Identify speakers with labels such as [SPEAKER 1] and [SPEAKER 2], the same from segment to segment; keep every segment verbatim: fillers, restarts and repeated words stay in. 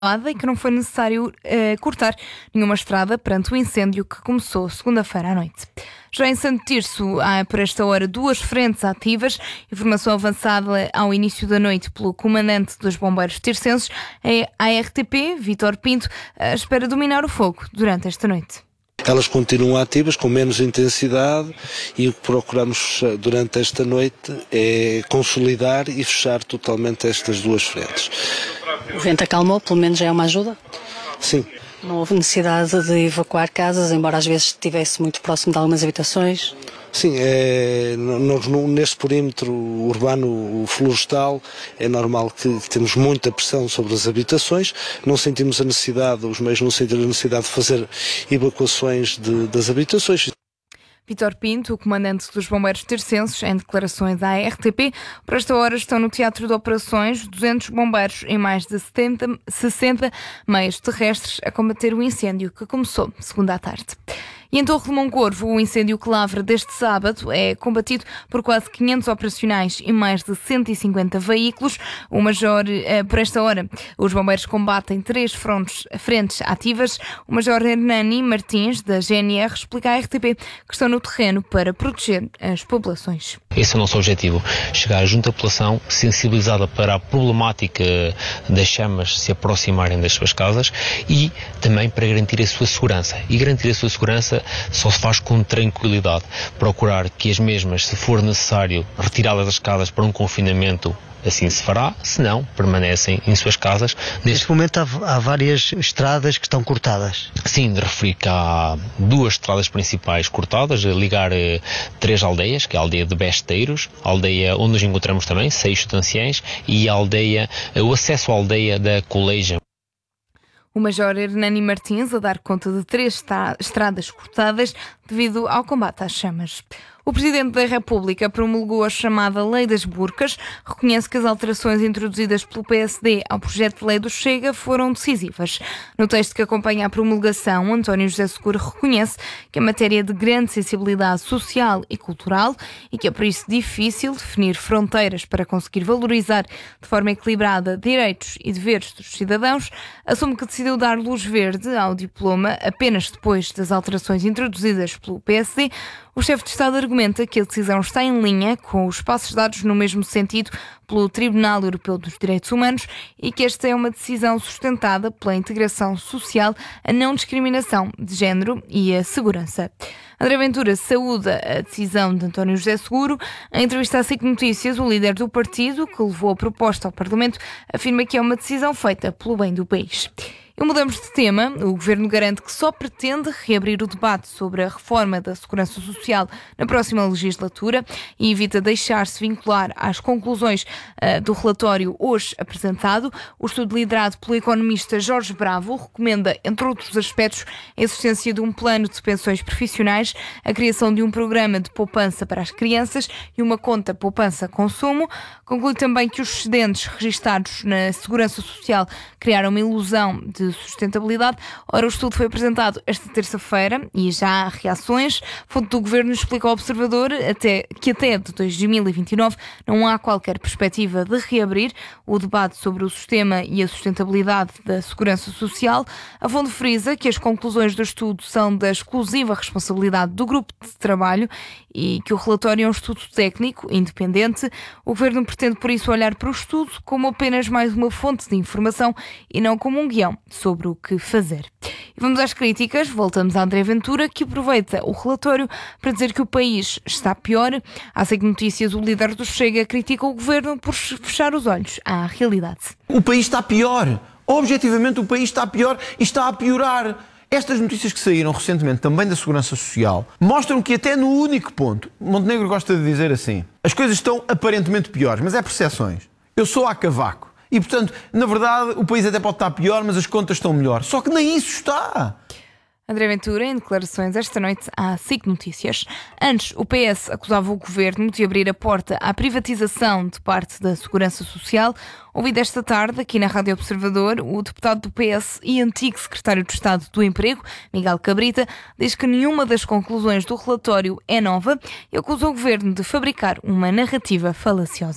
[SPEAKER 1] e que não foi necessário uh, cortar nenhuma estrada perante o incêndio que começou segunda-feira à noite. Já em Santo Tirso, há por esta hora duas frentes ativas. Informação avançada ao início da noite pelo comandante dos bombeiros tircenses. A R T P, Vítor Pinto, espera dominar o fogo durante esta noite.
[SPEAKER 2] Elas continuam ativas, com menos intensidade, e o que procuramos durante esta noite é consolidar e fechar totalmente estas duas frentes.
[SPEAKER 3] O vento acalmou, pelo menos já é uma ajuda?
[SPEAKER 2] Sim.
[SPEAKER 3] Não houve necessidade de evacuar casas, embora às vezes estivesse muito próximo de algumas habitações?
[SPEAKER 2] Sim, é, nós, neste perímetro urbano florestal é normal que, que temos muita pressão sobre as habitações, não sentimos a necessidade, os meios não sentiram a necessidade de fazer evacuações de, das habitações.
[SPEAKER 1] Vítor Pinto, o comandante dos bombeiros tircenses, em declarações à R T P, por esta hora estão no teatro de operações duzentos bombeiros em mais de setenta, sessenta meios terrestres a combater o incêndio que começou segunda à tarde. E em Torre de Moncorvo, o incêndio que lavra deste sábado é combatido por quase quinhentos operacionais e mais de cento e cinquenta veículos. O Major, eh, por esta hora, os bombeiros combatem três frontes, frentes ativas. O Major Hernani Martins, da G N R, explica à R T P que estão no terreno para proteger as populações.
[SPEAKER 4] Esse é o nosso objetivo, chegar junto à população sensibilizada para a problemática das chamas se aproximarem das suas casas e também para garantir a sua segurança. E garantir a sua segurança só se faz com tranquilidade. Procurar que as mesmas, se for necessário, retirá-las das casas para um confinamento, assim se fará, se não, permanecem em suas casas.
[SPEAKER 5] Neste momento há, há várias estradas que estão cortadas.
[SPEAKER 4] Sim, de referir que há duas estradas principais cortadas, a ligar eh, três aldeias, que é a aldeia de Besteiros, a aldeia onde nos encontramos também, Seixo de Anciães, e a aldeia, eh, o acesso à aldeia da Coleja.
[SPEAKER 1] O Major Hernani Martins a dar conta de três estradas cortadas devido ao combate às chamas. O Presidente da República promulgou a chamada Lei das Burcas, reconhece que as alterações introduzidas pelo P S D ao projeto de lei do Chega foram decisivas. No texto que acompanha a promulgação, António José Seguro reconhece que a matéria é de grande sensibilidade social e cultural e que é por isso difícil definir fronteiras para conseguir valorizar de forma equilibrada direitos e deveres dos cidadãos. Assume que decidiu dar luz verde ao diploma apenas depois das alterações introduzidas pelo P S D. O chefe de Estado argumenta que a decisão está em linha com os passos dados no mesmo sentido pelo Tribunal Europeu dos Direitos Humanos e que esta é uma decisão sustentada pela integração social, a não discriminação de género e a segurança. André Ventura saúda a decisão de António José Seguro. Em entrevista à SIC Notícias, o líder do partido, que levou a proposta ao Parlamento, afirma que é uma decisão feita pelo bem do país. E mudamos de tema. O Governo garante que só pretende reabrir o debate sobre a reforma da Segurança Social na próxima legislatura e evita deixar-se vincular às conclusões uh, do relatório hoje apresentado. O estudo liderado pelo economista Jorge Bravo recomenda, entre outros aspectos, a existência de um plano de pensões profissionais, a criação de um programa de poupança para as crianças e uma conta poupança-consumo. Conclui também que os excedentes registados na Segurança Social criaram uma ilusão de sustentabilidade. Ora, o estudo foi apresentado esta terça-feira e já há reações. Fonte do Governo explica ao Observador até, que até de dois mil e vinte e nove não há qualquer perspectiva de reabrir o debate sobre o sistema e a sustentabilidade da Segurança Social. A fonte frisa que as conclusões do estudo são da exclusiva responsabilidade do grupo de trabalho e que o relatório é um estudo técnico, independente. O Governo pretende, por isso, olhar para o estudo como apenas mais uma fonte de informação e não como um guião sobre o que fazer. E vamos às críticas. Voltamos a André Ventura, que aproveita o relatório para dizer que o país está pior. À SIC Notícias, o líder do Chega critica o Governo por fechar os olhos à realidade.
[SPEAKER 6] O país está pior. Objetivamente, o país está pior e está a piorar. Estas notícias que saíram recentemente também da Segurança Social mostram que até no único ponto, Montenegro gosta de dizer assim, as coisas estão aparentemente piores, mas é percepções. Eu sou a cavaco. E, portanto, na verdade, o país até pode estar pior, mas as contas estão melhor. Só que nem isso está.
[SPEAKER 1] André Ventura, em declarações esta noite à SIC Notícias. Antes, o P S acusava o Governo de abrir a porta à privatização de parte da Segurança Social. Ouvido esta tarde, aqui na Rádio Observador, o deputado do P S e antigo secretário de Estado do Emprego, Miguel Cabrita, diz que nenhuma das conclusões do relatório é nova e acusa o Governo de fabricar uma narrativa falaciosa.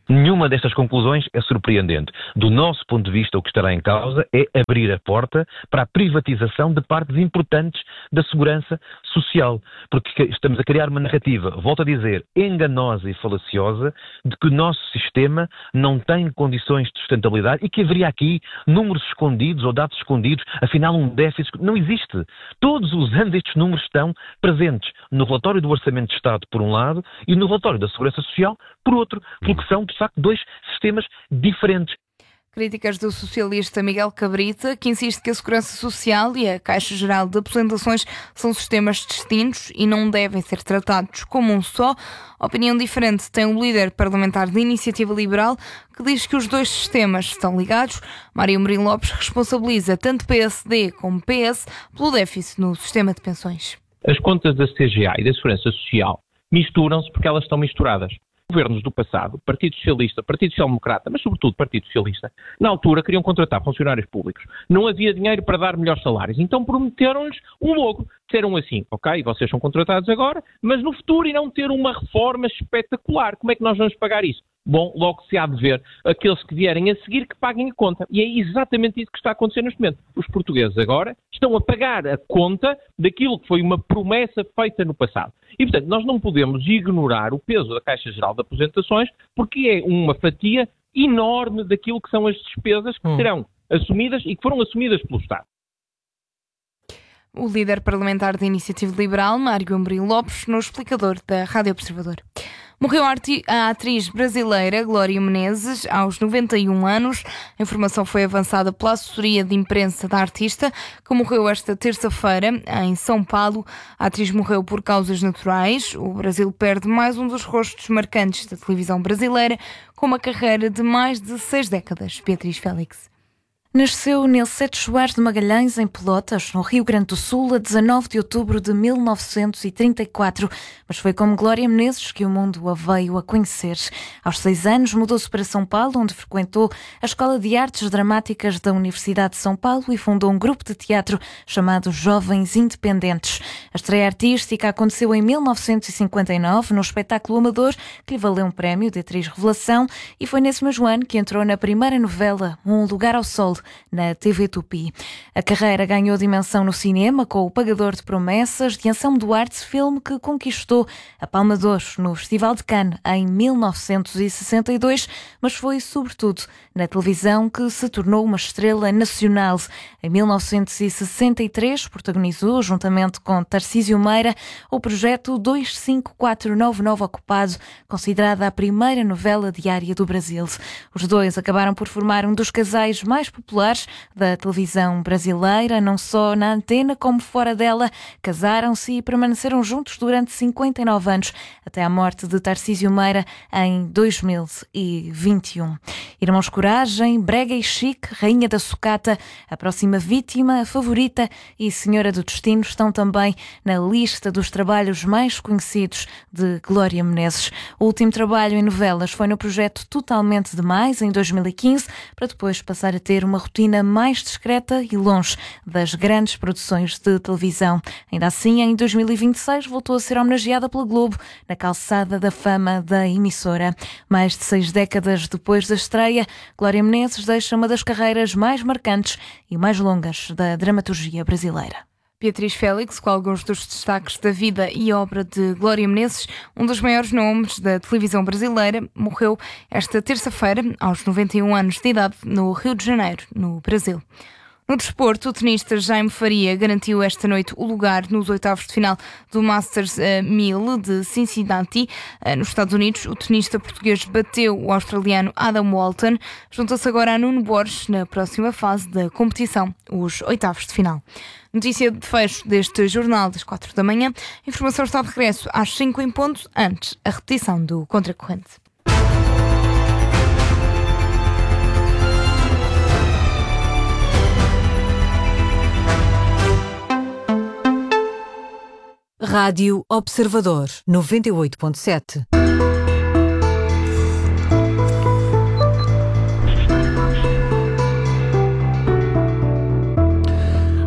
[SPEAKER 7] Nenhuma destas conclusões é surpreendente. Do nosso ponto de vista, o que estará em causa é abrir a porta para a privatização de partes importantes da segurança social. Porque estamos a criar uma narrativa, volto a dizer, enganosa e falaciosa, de que o nosso sistema não tem condições de sustentabilidade e que haveria aqui números escondidos ou dados escondidos, afinal um déficit. Não existe. Todos os anos estes números estão presentes no relatório do Orçamento de Estado, por um lado, e no relatório da Segurança Social, por outro, porque são, de facto, dois sistemas diferentes.
[SPEAKER 1] Críticas do socialista Miguel Cabrita, que insiste que a Segurança Social e a Caixa Geral de Aposentações são sistemas distintos e não devem ser tratados como um só. Opinião diferente tem o líder parlamentar da Iniciativa Liberal, que diz que os dois sistemas estão ligados. Mário Amorim Lopes responsabiliza tanto P S D como P S pelo déficit no sistema de pensões.
[SPEAKER 8] As contas da C G A e da Segurança Social misturam-se porque elas estão misturadas. Governos do passado, Partido Socialista, Partido Social Democrata, mas sobretudo Partido Socialista, na altura queriam contratar funcionários públicos. Não havia dinheiro para dar melhores salários, então prometeram-lhes um logo. Disseram assim, ok, vocês são contratados agora, mas no futuro irão ter uma reforma espetacular. Como é que nós vamos pagar isso? Bom, logo se há de ver aqueles que vierem a seguir que paguem a conta. E é exatamente isso que está a acontecer neste momento. Os portugueses agora estão a pagar a conta daquilo que foi uma promessa feita no passado. E, portanto, nós não podemos ignorar o peso da Caixa Geral de Aposentações, porque é uma fatia enorme daquilo que são as despesas que hum. serão assumidas e que foram assumidas pelo Estado.
[SPEAKER 1] O líder parlamentar da Iniciativa Liberal, Mário Amorim Lopes, no explicador da Rádio Observador. Morreu a atriz brasileira Glória Menezes aos noventa e um anos. A informação foi avançada pela assessoria de imprensa da artista, que morreu esta terça-feira em São Paulo. A atriz morreu por causas naturais. O Brasil perde mais um dos rostos marcantes da televisão brasileira, com uma carreira de mais de seis décadas. Beatriz Félix.
[SPEAKER 9] Nasceu Nilcete Soares de Magalhães, em Pelotas, no Rio Grande do Sul, a dezanove de outubro de mil novecentos e trinta e quatro, mas foi como Glória Menezes que o mundo a veio a conhecer. Aos seis anos mudou-se para São Paulo, onde frequentou a Escola de Artes Dramáticas da Universidade de São Paulo e fundou um grupo de teatro chamado Jovens Independentes. A estreia artística aconteceu em mil novecentos e cinquenta e nove, no espetáculo amador que lhe valeu um prémio de atriz revelação, e foi nesse mesmo ano que entrou na primeira novela Um Lugar ao Sol, na T V Tupi. A carreira ganhou dimensão no cinema com O Pagador de Promessas, de Anselmo Duarte, filme que conquistou a Palma de Ouro no Festival de Cannes em mil novecentos e sessenta e dois, mas foi sobretudo na televisão que se tornou uma estrela nacional. Em mil novecentos e sessenta e três protagonizou, juntamente com Tarcísio Meira, o projeto dois cinco quatro nove nove Ocupado, considerada a primeira novela diária do Brasil. Os dois acabaram por formar um dos casais mais populares da televisão brasileira, não só na antena como fora dela. Casaram-se e permaneceram juntos durante cinquenta e nove anos, até à morte de Tarcísio Meira em dois mil e vinte e um. Irmãos Coragem, Brega e Chique, Rainha da Sucata, A Próxima Vítima, A Favorita e Senhora do Destino estão também na lista dos trabalhos mais conhecidos de Glória Menezes. O último trabalho em novelas foi no projeto Totalmente Demais, em dois mil e quinze, para depois passar a ter uma rotina mais discreta e longe das grandes produções de televisão. Ainda assim, em dois mil e vinte e seis, voltou a ser homenageada pela Globo na calçada da fama da emissora. Mais de seis décadas depois da estreia, Glória Menezes deixa uma das carreiras mais marcantes e mais longas da dramaturgia brasileira.
[SPEAKER 1] Beatriz Félix, com alguns dos destaques da vida e obra de Glória Menezes, um dos maiores nomes da televisão brasileira, morreu esta terça-feira, aos noventa e um anos de idade, no Rio de Janeiro, no Brasil. No desporto, o tenista Jaime Faria garantiu esta noite o lugar nos oitavos de final do Masters mil de Cincinnati, nos Estados Unidos. O tenista português bateu o australiano Adam Walton. Junta-se agora a Nuno Borges na próxima fase da competição, os oitavos de final. Notícia de fecho deste jornal das quatro da manhã. A informação está de regresso às cinco em ponto, antes a repetição do Contracorrente.
[SPEAKER 10] Rádio Observador, noventa e oito ponto sete.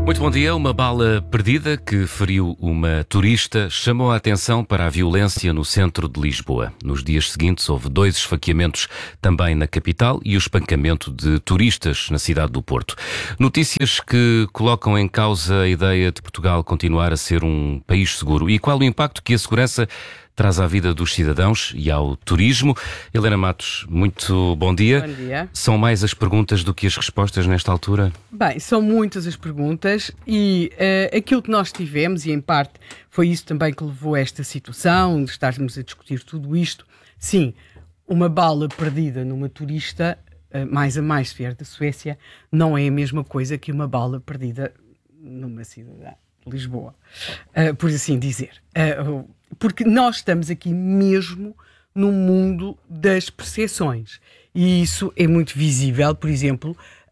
[SPEAKER 11] Muito bom dia. Uma bala perdida que feriu uma turista chamou a atenção para a violência no centro de Lisboa. Nos dias seguintes houve dois esfaqueamentos também na capital e o espancamento de turistas na cidade do Porto. Notícias que colocam em causa a ideia de Portugal continuar a ser um país seguro. E qual o impacto que a segurança traz à vida dos cidadãos e ao turismo. Helena Matos, muito bom dia.
[SPEAKER 12] Bom dia.
[SPEAKER 11] São mais as perguntas do que as respostas nesta altura?
[SPEAKER 12] Bem, são muitas as perguntas e uh, aquilo que nós tivemos, e em parte foi isso também que levou a esta situação, de estarmos a discutir tudo isto. Sim, uma bala perdida numa turista, uh, mais a mais se vier da Suécia, não é a mesma coisa que uma bala perdida numa cidade de Lisboa, uh, por assim dizer. Uh, Porque nós estamos aqui mesmo no mundo das percepções. E isso é muito visível, por exemplo,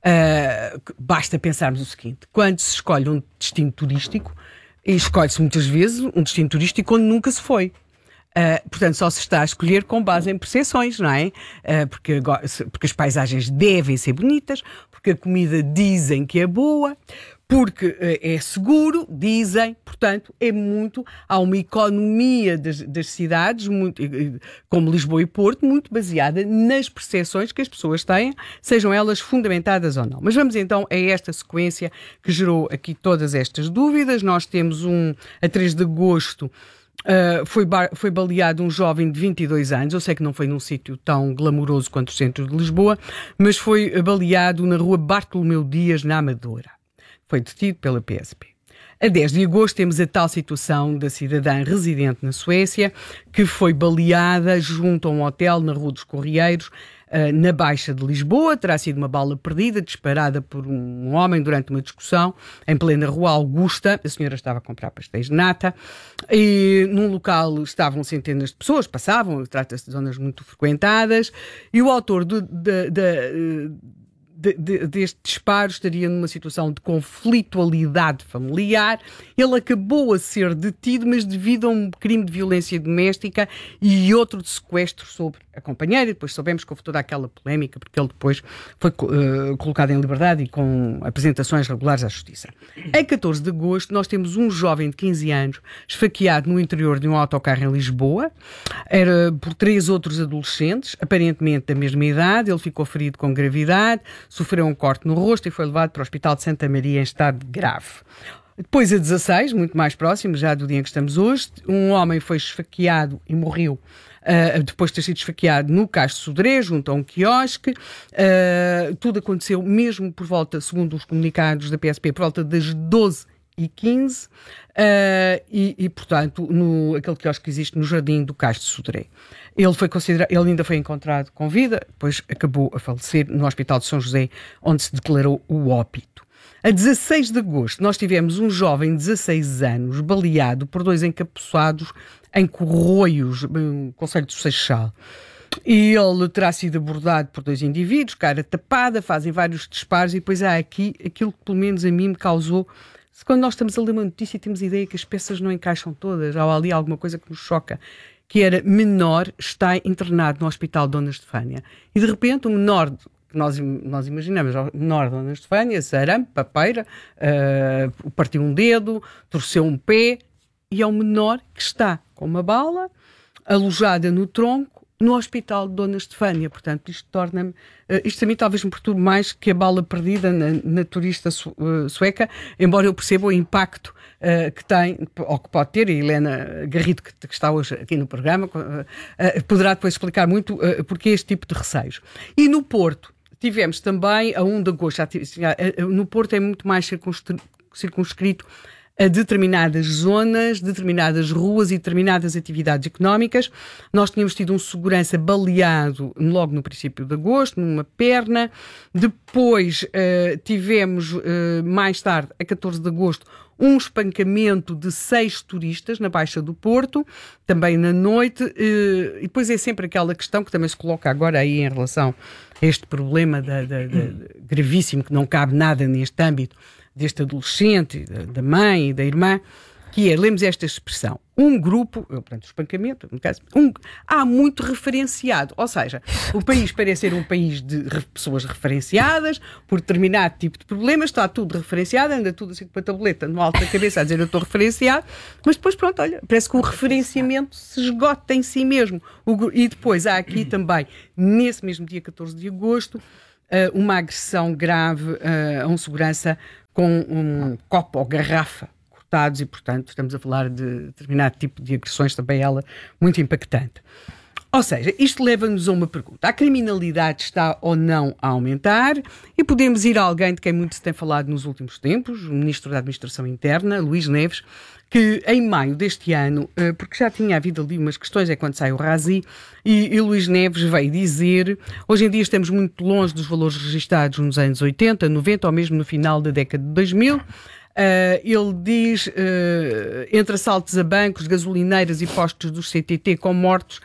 [SPEAKER 12] uh, basta pensarmos o seguinte: quando se escolhe um destino turístico, escolhe-se muitas vezes um destino turístico onde nunca se foi. Uh, portanto, só se está a escolher com base em percepções, não é? Uh, porque, porque as paisagens devem ser bonitas, porque a comida dizem que é boa, porque uh, é seguro, dizem, portanto, é muito, há uma economia das, das cidades, muito, como Lisboa e Porto, muito baseada nas percepções que as pessoas têm, sejam elas fundamentadas ou não. Mas vamos então a esta sequência que gerou aqui todas estas dúvidas. Nós temos um, a três de agosto, Uh, foi, bar, foi baleado um jovem de vinte e dois anos. Eu sei que não foi num sítio tão glamouroso quanto o centro de Lisboa, mas foi baleado na rua Bartolomeu Dias, na Amadora. Foi detido pela P S P. A dez de agosto temos a tal situação da cidadã residente na Suécia, que foi baleada junto a um hotel na Rua dos Correieiros, na Baixa de Lisboa. Terá sido uma bala perdida, disparada por um homem durante uma discussão em plena Rua Augusta. A senhora estava a comprar pastéis de nata e num local estavam centenas de pessoas, passavam, trata-se de zonas muito frequentadas, e o autor do, de, de, de, de, deste disparo estaria numa situação de conflitualidade familiar. Ele acabou a ser detido, mas devido a um crime de violência doméstica e outro de sequestro sobre a companheira. E depois soubemos que houve toda aquela polémica, porque ele depois foi uh, colocado em liberdade e com apresentações regulares à Justiça. A catorze de agosto nós temos um jovem de quinze anos esfaqueado no interior de um autocarro em Lisboa. Era por três outros adolescentes, aparentemente da mesma idade. Ele ficou ferido com gravidade, sofreu um corte no rosto e foi levado para o Hospital de Santa Maria em estado grave. Depois, a dezasseis, muito mais próximo, já do dia em que estamos hoje, um homem foi esfaqueado e morreu uh, depois de ter sido esfaqueado no Cais de Sodré, junto a um quiosque. Uh, tudo aconteceu mesmo por volta, segundo os comunicados da P S P, por volta das doze e quinze uh, e, e, portanto, no, aquele quiosque que existe no jardim do Cais de Sodré. Ele, foi considerado, ele ainda foi encontrado com vida, depois acabou a falecer no Hospital de São José, onde se declarou o óbito. A dezasseis de agosto, nós tivemos um jovem de dezasseis anos baleado por dois encapuçados em Corroios, no Concelho do Seixal. E ele terá sido abordado por dois indivíduos, cara tapada, fazem vários disparos, e depois há aqui aquilo que pelo menos a mim me causou. Quando nós estamos a ler uma notícia e temos a ideia que as peças não encaixam todas, ou há ali alguma coisa que nos choca, que era: menor está internado no Hospital Dona Estefânia. E de repente o menor, que nós, nós imaginamos, o menor Dona Estefânia, sarampo, papeira, uh, partiu um dedo, torceu um pé, e é o menor que está com uma bala alojada no tronco no Hospital de Dona Estefânia. Portanto, isto torna-me... Uh, isto a mim talvez me perturbe mais que a bala perdida na, na turista su, uh, sueca, embora eu perceba o impacto uh, que tem, ou que pode ter, e a Helena Garrido, que, que está hoje aqui no programa, uh, uh, poderá depois explicar muito uh, porque este tipo de receios. E no Porto, tivemos também, a um de agosto, já, já, uh, no Porto é muito mais circunscrito a determinadas zonas, determinadas ruas e determinadas atividades económicas. Nós tínhamos tido um segurança baleado logo no princípio de agosto, numa perna. Depois uh, tivemos, uh, mais tarde, a catorze de agosto, um espancamento de seis turistas na Baixa do Porto, também na noite. Uh, e depois é sempre aquela questão que também se coloca agora aí em relação a este problema da, da, da, gravíssimo, que não cabe nada neste âmbito, deste adolescente, da mãe e da irmã, que é, lemos esta expressão, um grupo, portanto, o espancamento, no caso, um, há muito referenciado, ou seja, o país parece ser um país de re, pessoas referenciadas por determinado tipo de problemas, está tudo referenciado, anda tudo assim com a tableta no alto da cabeça a dizer eu estou referenciado, mas depois pronto, olha, parece que o referenciamento se esgota em si mesmo. O, e depois há aqui também, nesse mesmo dia catorze de agosto, uma agressão grave a um segurança com um copo ou garrafa cortados e, portanto, estamos a falar de determinado tipo de agressões, também ela muito impactante. Ou seja, isto leva-nos a uma pergunta. A criminalidade está ou não a aumentar? E podemos ir a alguém de quem muito se tem falado nos últimos tempos, o Ministro da Administração Interna, Luís Neves, que em maio deste ano, porque já tinha havido ali umas questões, é quando sai o Razi, e, e Luís Neves veio dizer, hoje em dia estamos muito longe dos valores registados nos anos oitenta, noventa ou mesmo no final da década de dois mil. Uh, ele diz, uh, entre assaltos a bancos, gasolineiras e postos do C T T com mortos,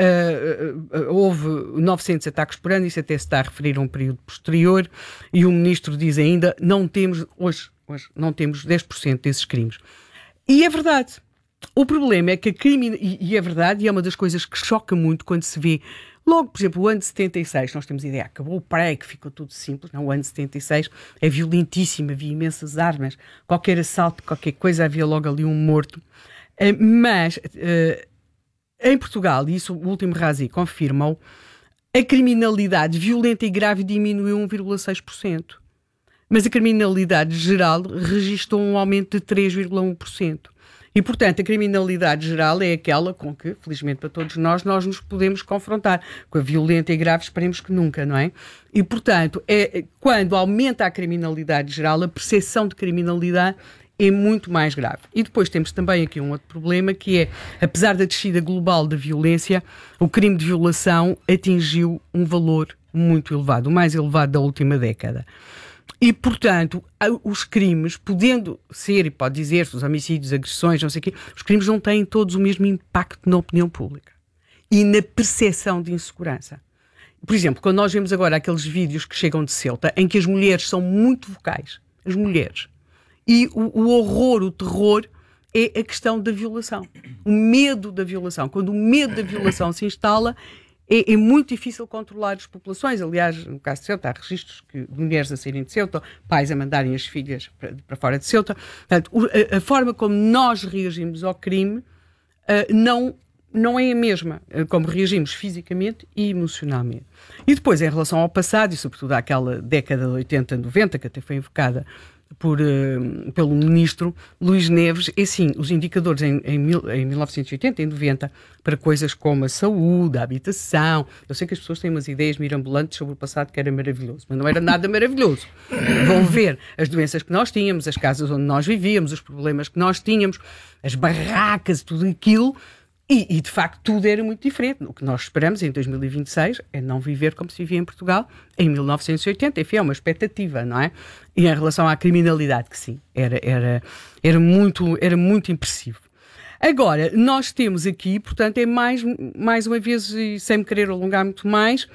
[SPEAKER 12] uh, uh, houve novecentos ataques por ano, isso até se está a referir a um período posterior, e o ministro diz ainda, não temos, hoje, hoje não temos dez por cento desses crimes. E é verdade. O problema é que a criminalidade, e, e é verdade, e é uma das coisas que choca muito quando se vê, logo, por exemplo, o ano de setenta e seis, nós temos a ideia, acabou o pré, que ficou tudo simples, não? O ano de setenta e seis é violentíssimo, havia imensas armas, qualquer assalto, qualquer coisa, havia logo ali um morto. Uh, mas, uh, em Portugal, e isso o último Razi confirma-o, a criminalidade violenta e grave diminuiu um vírgula seis por cento. Mas a criminalidade geral registrou um aumento de três vírgula um por cento. E, portanto, a criminalidade geral é aquela com que, felizmente para todos nós, nós nos podemos confrontar. Com a violenta e grave, esperemos que nunca, não é? E, portanto, é, quando aumenta a criminalidade geral, a percepção de criminalidade é muito mais grave. E depois temos também aqui um outro problema, que é, apesar da descida global da violência, o crime de violação atingiu um valor muito elevado, o mais elevado da última década. E, portanto, os crimes, podendo ser, e pode dizer-se, os homicídios, agressões, não sei o quê, os crimes não têm todos o mesmo impacto na opinião pública e na percepção de insegurança. Por exemplo, quando nós vemos agora aqueles vídeos que chegam de Ceuta, em que as mulheres são muito vocais, as mulheres, e o, o horror, o terror, é a questão da violação, o medo da violação. Quando o medo da violação se instala, É, é muito difícil controlar as populações. Aliás, no caso de Ceuta, há registros de mulheres a saírem de Ceuta, pais a mandarem as filhas para, para fora de Ceuta. Portanto, a, a forma como nós reagimos ao crime uh, não, não é a mesma uh, como reagimos fisicamente e emocionalmente. E depois, em relação ao passado, e sobretudo àquela década de oitenta, noventa, que até foi invocada Por, uh, pelo ministro Luís Neves, e sim, os indicadores em, em, mil, em mil novecentos e oitenta e noventa para coisas como a saúde, a habitação. Eu sei que as pessoas têm umas ideias mirabolantes sobre o passado que era maravilhoso, mas não era nada maravilhoso. Vão ver as doenças que nós tínhamos, as casas onde nós vivíamos, os problemas que nós tínhamos, as barracas, tudo aquilo. E, e, de facto, tudo era muito diferente. O que nós esperamos em dois mil e vinte e seis é não viver como se vivia em Portugal em mil novecentos e oitenta. Enfim, é uma expectativa, não é? E em relação à criminalidade, que sim, era, era, era, muito, era muito impressivo. Agora, nós temos aqui, portanto, é mais, mais uma vez, e sem me querer alongar muito mais,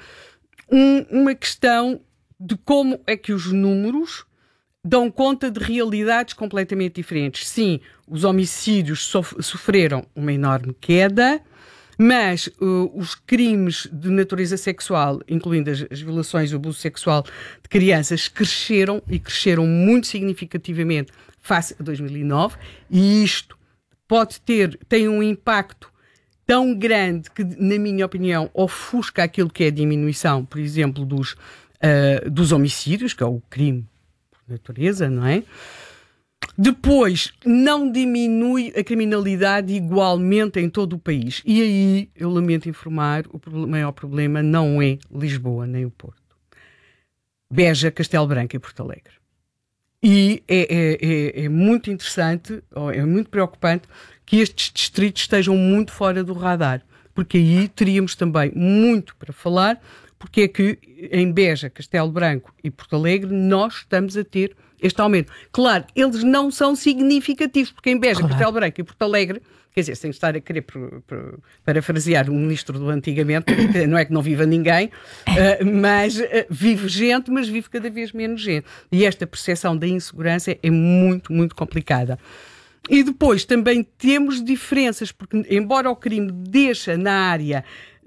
[SPEAKER 12] um, uma questão de como é que os números dão conta de realidades completamente diferentes. Sim, os homicídios sof- sofreram uma enorme queda, mas uh, os crimes de natureza sexual, incluindo as, as violações e o abuso sexual de crianças, cresceram e cresceram muito significativamente face a dois mil e nove, e isto pode ter, tem um impacto tão grande que, na minha opinião, ofusca aquilo que é a diminuição, por exemplo, dos, uh, dos homicídios, que é o crime natureza, não é? Depois, não diminui a criminalidade igualmente em todo o país. E aí, eu lamento informar, o maior problema não é Lisboa nem o Porto. Beja, Castelo Branco e Porto Alegre. E é, é, é, é muito interessante, é muito preocupante que estes distritos estejam muito fora do radar, porque aí teríamos também muito para falar, porque é que em Beja, Castelo Branco e Porto Alegre nós estamos a ter este aumento. Claro, eles não são significativos, porque em Beja, claro, Castelo Branco e Porto Alegre, quer dizer, sem estar a querer per, per, parafrasear o ministro do antigamente, não é que não viva ninguém, uh, mas uh, vive gente, mas vive cada vez menos gente. E esta percepção da insegurança é muito, muito complicada. E depois também temos diferenças, porque embora o crime deixa na área,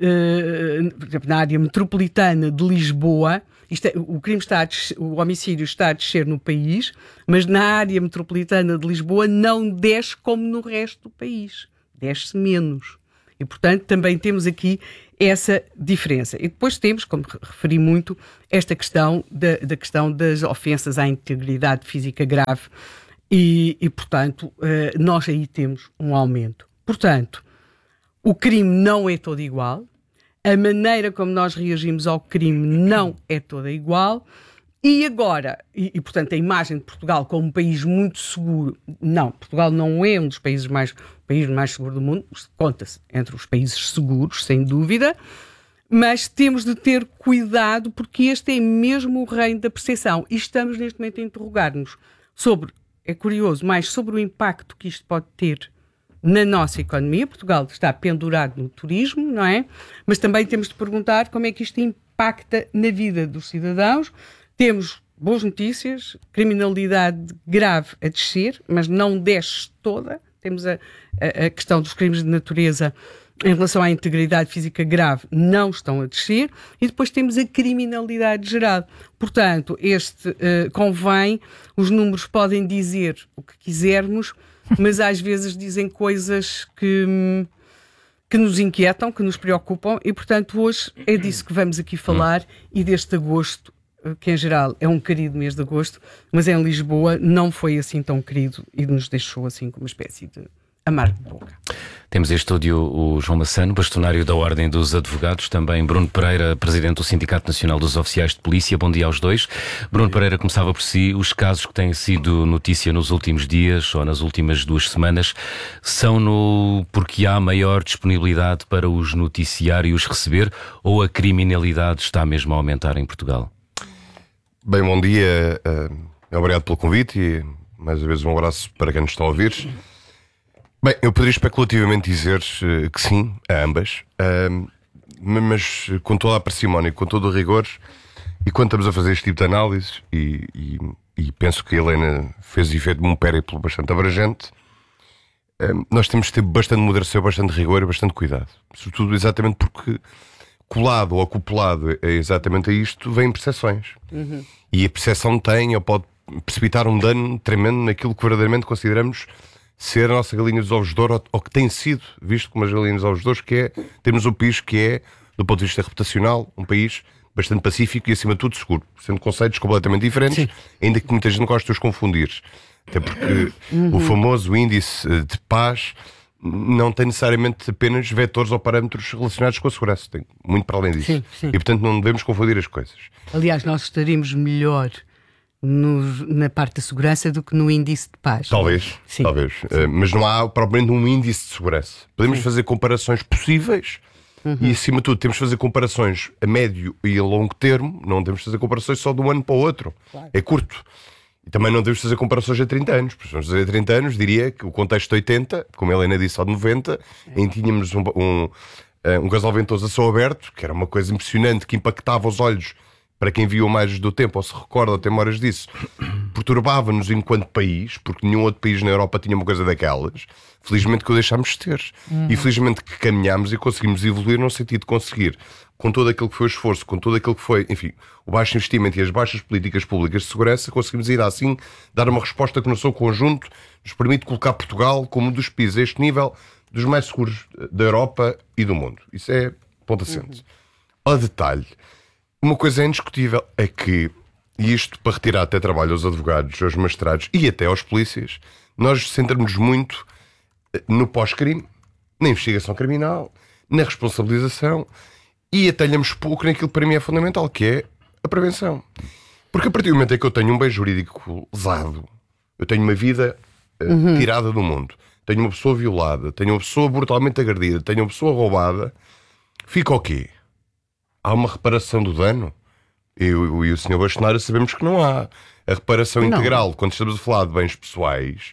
[SPEAKER 12] uh, por exemplo, na área metropolitana de Lisboa, isto é, o crime está a descer, o homicídio está a descer no país, mas na área metropolitana de Lisboa não desce como no resto do país, desce menos. E, portanto, também temos aqui essa diferença. E depois temos, como referi muito, esta questão da, da questão das ofensas à integridade física grave. E, e, portanto, nós aí temos um aumento. Portanto, o crime não é todo igual, a maneira como nós reagimos ao crime não é toda igual, e agora, e, e portanto, a imagem de Portugal como um país muito seguro, não, Portugal não é um dos países mais, o país mais seguro do mundo, conta-se entre os países seguros, sem dúvida, mas temos de ter cuidado porque este é mesmo o reino da percepção e estamos neste momento a interrogar-nos sobre, é curioso, mais sobre o impacto que isto pode ter na nossa economia. Portugal está pendurado no turismo, não é? Mas também temos de perguntar como é que isto impacta na vida dos cidadãos. Temos boas notícias, criminalidade grave a descer, mas não desce toda. Temos a, a, a questão dos crimes de natureza em relação à integridade física grave, não estão a descer. E depois temos a criminalidade geral. Portanto, este uh, convém, os números podem dizer o que quisermos, mas às vezes dizem coisas que, que nos inquietam, que nos preocupam, e portanto hoje é disso que vamos aqui falar e deste agosto, que em geral é um querido mês de agosto, mas em Lisboa não foi assim tão querido e nos deixou assim com uma espécie de amargo de boca.
[SPEAKER 11] Temos em estúdio o João Massano, bastonário da Ordem dos Advogados, também Bruno Pereira, presidente do Sindicato Nacional dos Oficiais de Polícia. Bom dia aos dois. Bruno Pereira, começava por si. Os casos que têm sido notícia nos últimos dias ou nas últimas duas semanas são no porque há maior disponibilidade para os noticiários receber ou a criminalidade está mesmo a aumentar em Portugal?
[SPEAKER 13] Bem, bom dia. Obrigado pelo convite e mais uma vez um abraço para quem nos está a ouvir. Bem, eu poderia especulativamente dizer uh, que sim, a ambas, uh, mas com toda a parcimónia, com todo o rigor, e quando estamos a fazer este tipo de análises, e, e, e penso que a Helena fez efeito de um périplo bastante abrangente, uh, nós temos de ter bastante moderação, bastante rigor e bastante cuidado. Sobretudo exatamente porque colado ou acoplado a exatamente a isto vêm percepções. Uhum. E a percepção tem ou pode precipitar um dano tremendo naquilo que verdadeiramente consideramos ser a nossa galinha dos ovos de ouro, ou que tem sido visto como as galinhas dos ovos de ouro, que é, temos um país que é, do ponto de vista reputacional, um país bastante pacífico e acima de tudo seguro, sendo conceitos completamente diferentes. Sim. Ainda que muita gente goste de os confundir, até porque uhum. o famoso índice de paz não tem necessariamente apenas vetores ou parâmetros relacionados com a segurança, tem muito para além disso. Sim, sim. E portanto não devemos confundir as coisas.
[SPEAKER 12] Aliás, nós estaríamos melhor No, na parte da segurança do que no índice de paz.
[SPEAKER 13] Talvez, sim, talvez. Sim. Uh, mas não há propriamente um índice de segurança. Podemos sim. fazer comparações possíveis uhum. e, acima de tudo, temos de fazer comparações a médio e a longo termo. Não devemos fazer comparações só de um ano para o outro. Claro. É curto. E também não devemos fazer comparações a trinta anos. Porque se vamos fazer a trinta anos, diria que o contexto de oitenta, como a Helena disse, ao de noventa, é. em que tínhamos um, um, um gasol ventoso a céu aberto, que era uma coisa impressionante, que impactava os olhos. Para quem viu mais do tempo, ou se recorda, ou tem memórias disso, perturbava-nos enquanto país, porque nenhum outro país na Europa tinha uma coisa daquelas. Felizmente que o deixámos de ter. Uhum. E felizmente que caminhámos e conseguimos evoluir no sentido de conseguir, com todo aquilo que foi o esforço, com todo aquilo que foi, enfim, o baixo investimento e as baixas políticas públicas de segurança, conseguimos ainda assim dar uma resposta que no seu conjunto nos permite colocar Portugal como um dos países a este nível dos mais seguros da Europa e do mundo. Isso é ponto assente. Uhum. A detalhe. Uma coisa é indiscutível, é que, e isto para retirar até trabalho aos advogados, aos magistrados e até aos polícias, nós centramos muito no pós-crime, na investigação criminal, na responsabilização e atalhamos pouco naquilo que para mim é fundamental, que é a prevenção. Porque a partir do momento em que eu tenho um bem jurídico lesado, eu tenho uma vida uh, uhum. tirada do mundo, tenho uma pessoa violada, tenho uma pessoa brutalmente agredida, tenho uma pessoa roubada, fica o quê? Há uma reparação do dano? Eu e o senhor Bastonário sabemos que não há. A reparação não. integral, quando estamos a falar de bens pessoais,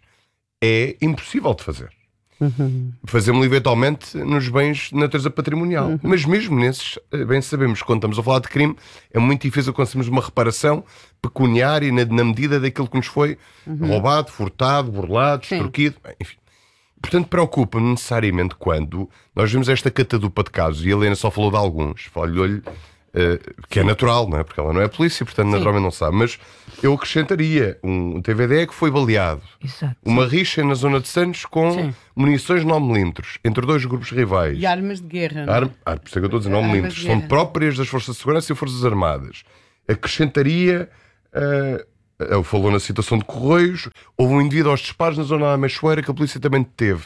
[SPEAKER 13] é impossível de fazer. Uhum. Fazemos-lo eventualmente nos bens de natureza patrimonial. Uhum. Mas mesmo nesses, bem sabemos que quando estamos a falar de crime, é muito difícil conseguirmos uma reparação pecuniária na, na medida daquilo que nos foi
[SPEAKER 12] Uhum.
[SPEAKER 13] roubado, furtado, burlado,
[SPEAKER 12] Sim.
[SPEAKER 13] extorquido, enfim. Portanto, preocupa-me necessariamente quando nós vemos esta catadupa de casos, e a Helena só falou de alguns, falou-lhe uh, que é natural, não é? Porque ela não é polícia, portanto
[SPEAKER 14] Sim.
[SPEAKER 13] naturalmente não sabe, mas eu acrescentaria um T V D que foi baleado,
[SPEAKER 14] Exato.
[SPEAKER 13] uma rixa na zona de Santos com
[SPEAKER 12] Sim.
[SPEAKER 13] munições nove milímetros entre dois grupos rivais.
[SPEAKER 12] E armas de guerra. não é?
[SPEAKER 13] Ar, ar, por isso é que eu estou a dizer nove
[SPEAKER 12] Armas
[SPEAKER 13] milímetros,
[SPEAKER 12] de
[SPEAKER 13] são
[SPEAKER 12] guerra.
[SPEAKER 13] próprias das Forças de Segurança e Forças Armadas. Acrescentaria, uh, ele falou na situação de Correios, houve um indivíduo aos disparos na zona da Meixoeira que a polícia também teve.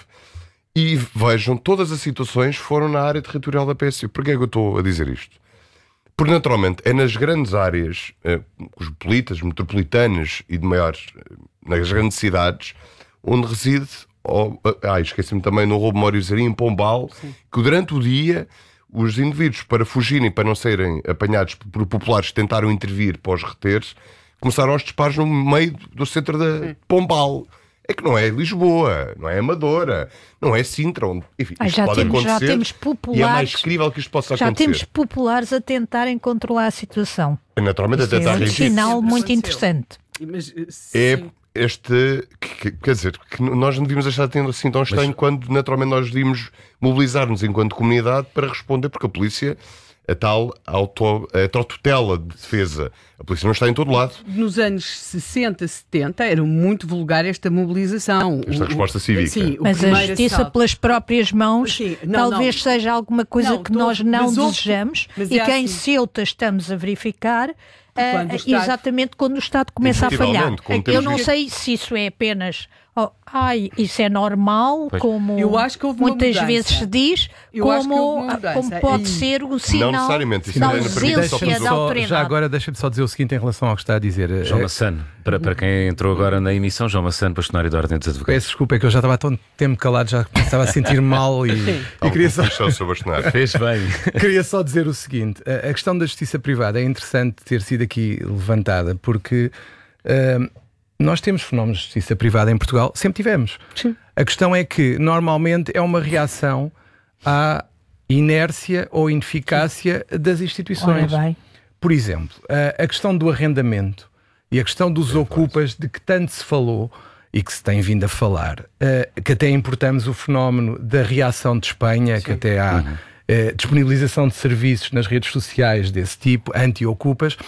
[SPEAKER 13] E vejam, todas as situações foram na área territorial da P S U. Porquê é que eu estou a dizer isto? Porque naturalmente é nas grandes áreas uh, cosmopolitas, metropolitanas e de maiores, uh, nas grandes cidades, onde reside, oh, ah, esqueci-me também no roubo Memóriazinho em Pombal, Sim. que durante o dia os indivíduos, para fugirem, para não serem apanhados por populares que tentaram intervir para os reteres, começaram aos disparos no meio do centro da Sim. Pombal. É que não é Lisboa, não é Amadora, não é Sintra, onde, enfim,
[SPEAKER 14] Ah,
[SPEAKER 13] isto
[SPEAKER 14] já
[SPEAKER 13] pode
[SPEAKER 14] temos,
[SPEAKER 13] acontecer
[SPEAKER 14] já temos populares,
[SPEAKER 13] e é mais crível que isto possa
[SPEAKER 14] já
[SPEAKER 13] acontecer.
[SPEAKER 14] temos populares a tentarem controlar a situação.
[SPEAKER 13] Naturalmente,
[SPEAKER 14] Isso
[SPEAKER 13] até está
[SPEAKER 14] é um
[SPEAKER 13] ridículo.
[SPEAKER 14] sinal muito interessante.
[SPEAKER 12] Mas,
[SPEAKER 13] É este, que, que, quer dizer, que nós não devíamos deixar de ter assim tão estranho Mas... quando naturalmente nós devíamos mobilizar-nos enquanto comunidade para responder, porque a polícia, a tal auto, a tal tutela de defesa, a polícia não está em todo lado.
[SPEAKER 12] Nos anos sessenta, setenta era muito vulgar esta mobilização.
[SPEAKER 13] Esta
[SPEAKER 12] o,
[SPEAKER 13] resposta cívica.
[SPEAKER 12] Sim,
[SPEAKER 14] Mas a justiça
[SPEAKER 12] assalto.
[SPEAKER 14] pelas próprias mãos
[SPEAKER 12] Sim, não,
[SPEAKER 14] talvez
[SPEAKER 12] não.
[SPEAKER 14] seja alguma coisa
[SPEAKER 12] Não,
[SPEAKER 14] que
[SPEAKER 12] tô,
[SPEAKER 14] nós não
[SPEAKER 12] mas houve-
[SPEAKER 14] desejamos
[SPEAKER 12] mas
[SPEAKER 14] e
[SPEAKER 12] é
[SPEAKER 14] que em
[SPEAKER 12] assim.
[SPEAKER 14] Ceuta estamos a verificar
[SPEAKER 12] Quando
[SPEAKER 14] ah,
[SPEAKER 12] o Estado-
[SPEAKER 14] exatamente quando o Estado começa a falhar.
[SPEAKER 13] Efetivamente, como
[SPEAKER 14] Eu
[SPEAKER 13] temos
[SPEAKER 14] não
[SPEAKER 13] visto.
[SPEAKER 14] sei se isso é apenas oh, ai, isso é normal,
[SPEAKER 11] Pois.
[SPEAKER 14] como
[SPEAKER 12] Eu acho que houve uma
[SPEAKER 14] muitas
[SPEAKER 12] mudança.
[SPEAKER 14] vezes se diz,
[SPEAKER 12] Eu acho que houve
[SPEAKER 14] como,
[SPEAKER 12] uma mudança.
[SPEAKER 14] como pode
[SPEAKER 12] E-
[SPEAKER 14] ser um
[SPEAKER 13] Não
[SPEAKER 14] sinal
[SPEAKER 13] necessariamente, isso
[SPEAKER 14] da
[SPEAKER 13] ainda permite só
[SPEAKER 14] ausência
[SPEAKER 13] fazer-
[SPEAKER 14] da
[SPEAKER 15] Só-
[SPEAKER 14] autoridade.
[SPEAKER 15] já agora deixa-me só dizer o seguinte em relação ao que está a dizer.
[SPEAKER 11] João
[SPEAKER 15] Eh,
[SPEAKER 11] Massano, para, para quem entrou agora na emissão, João Massano, bastonário da Ordem dos Advogados.
[SPEAKER 15] Peço desculpa, é que eu já estava há tanto tempo calado, já começava a sentir mal e, e queria só...
[SPEAKER 11] Fez bem.
[SPEAKER 15] Queria só dizer o seguinte: a a questão da justiça privada é interessante ter sido aqui levantada, porque uh, nós temos fenómenos de justiça privada em Portugal, sempre tivemos.
[SPEAKER 12] Sim.
[SPEAKER 15] A questão é que normalmente é uma reação à inércia ou ineficácia das instituições.
[SPEAKER 14] Ora bem.
[SPEAKER 15] Por exemplo, a, a questão do arrendamento e a questão dos ocupas, de que tanto se falou e que se tem vindo a falar, uh, que até importamos o fenómeno da reação de Espanha, que até há
[SPEAKER 11] Uhum.
[SPEAKER 15] uh, disponibilização de serviços nas redes sociais desse tipo, anti-ocupas.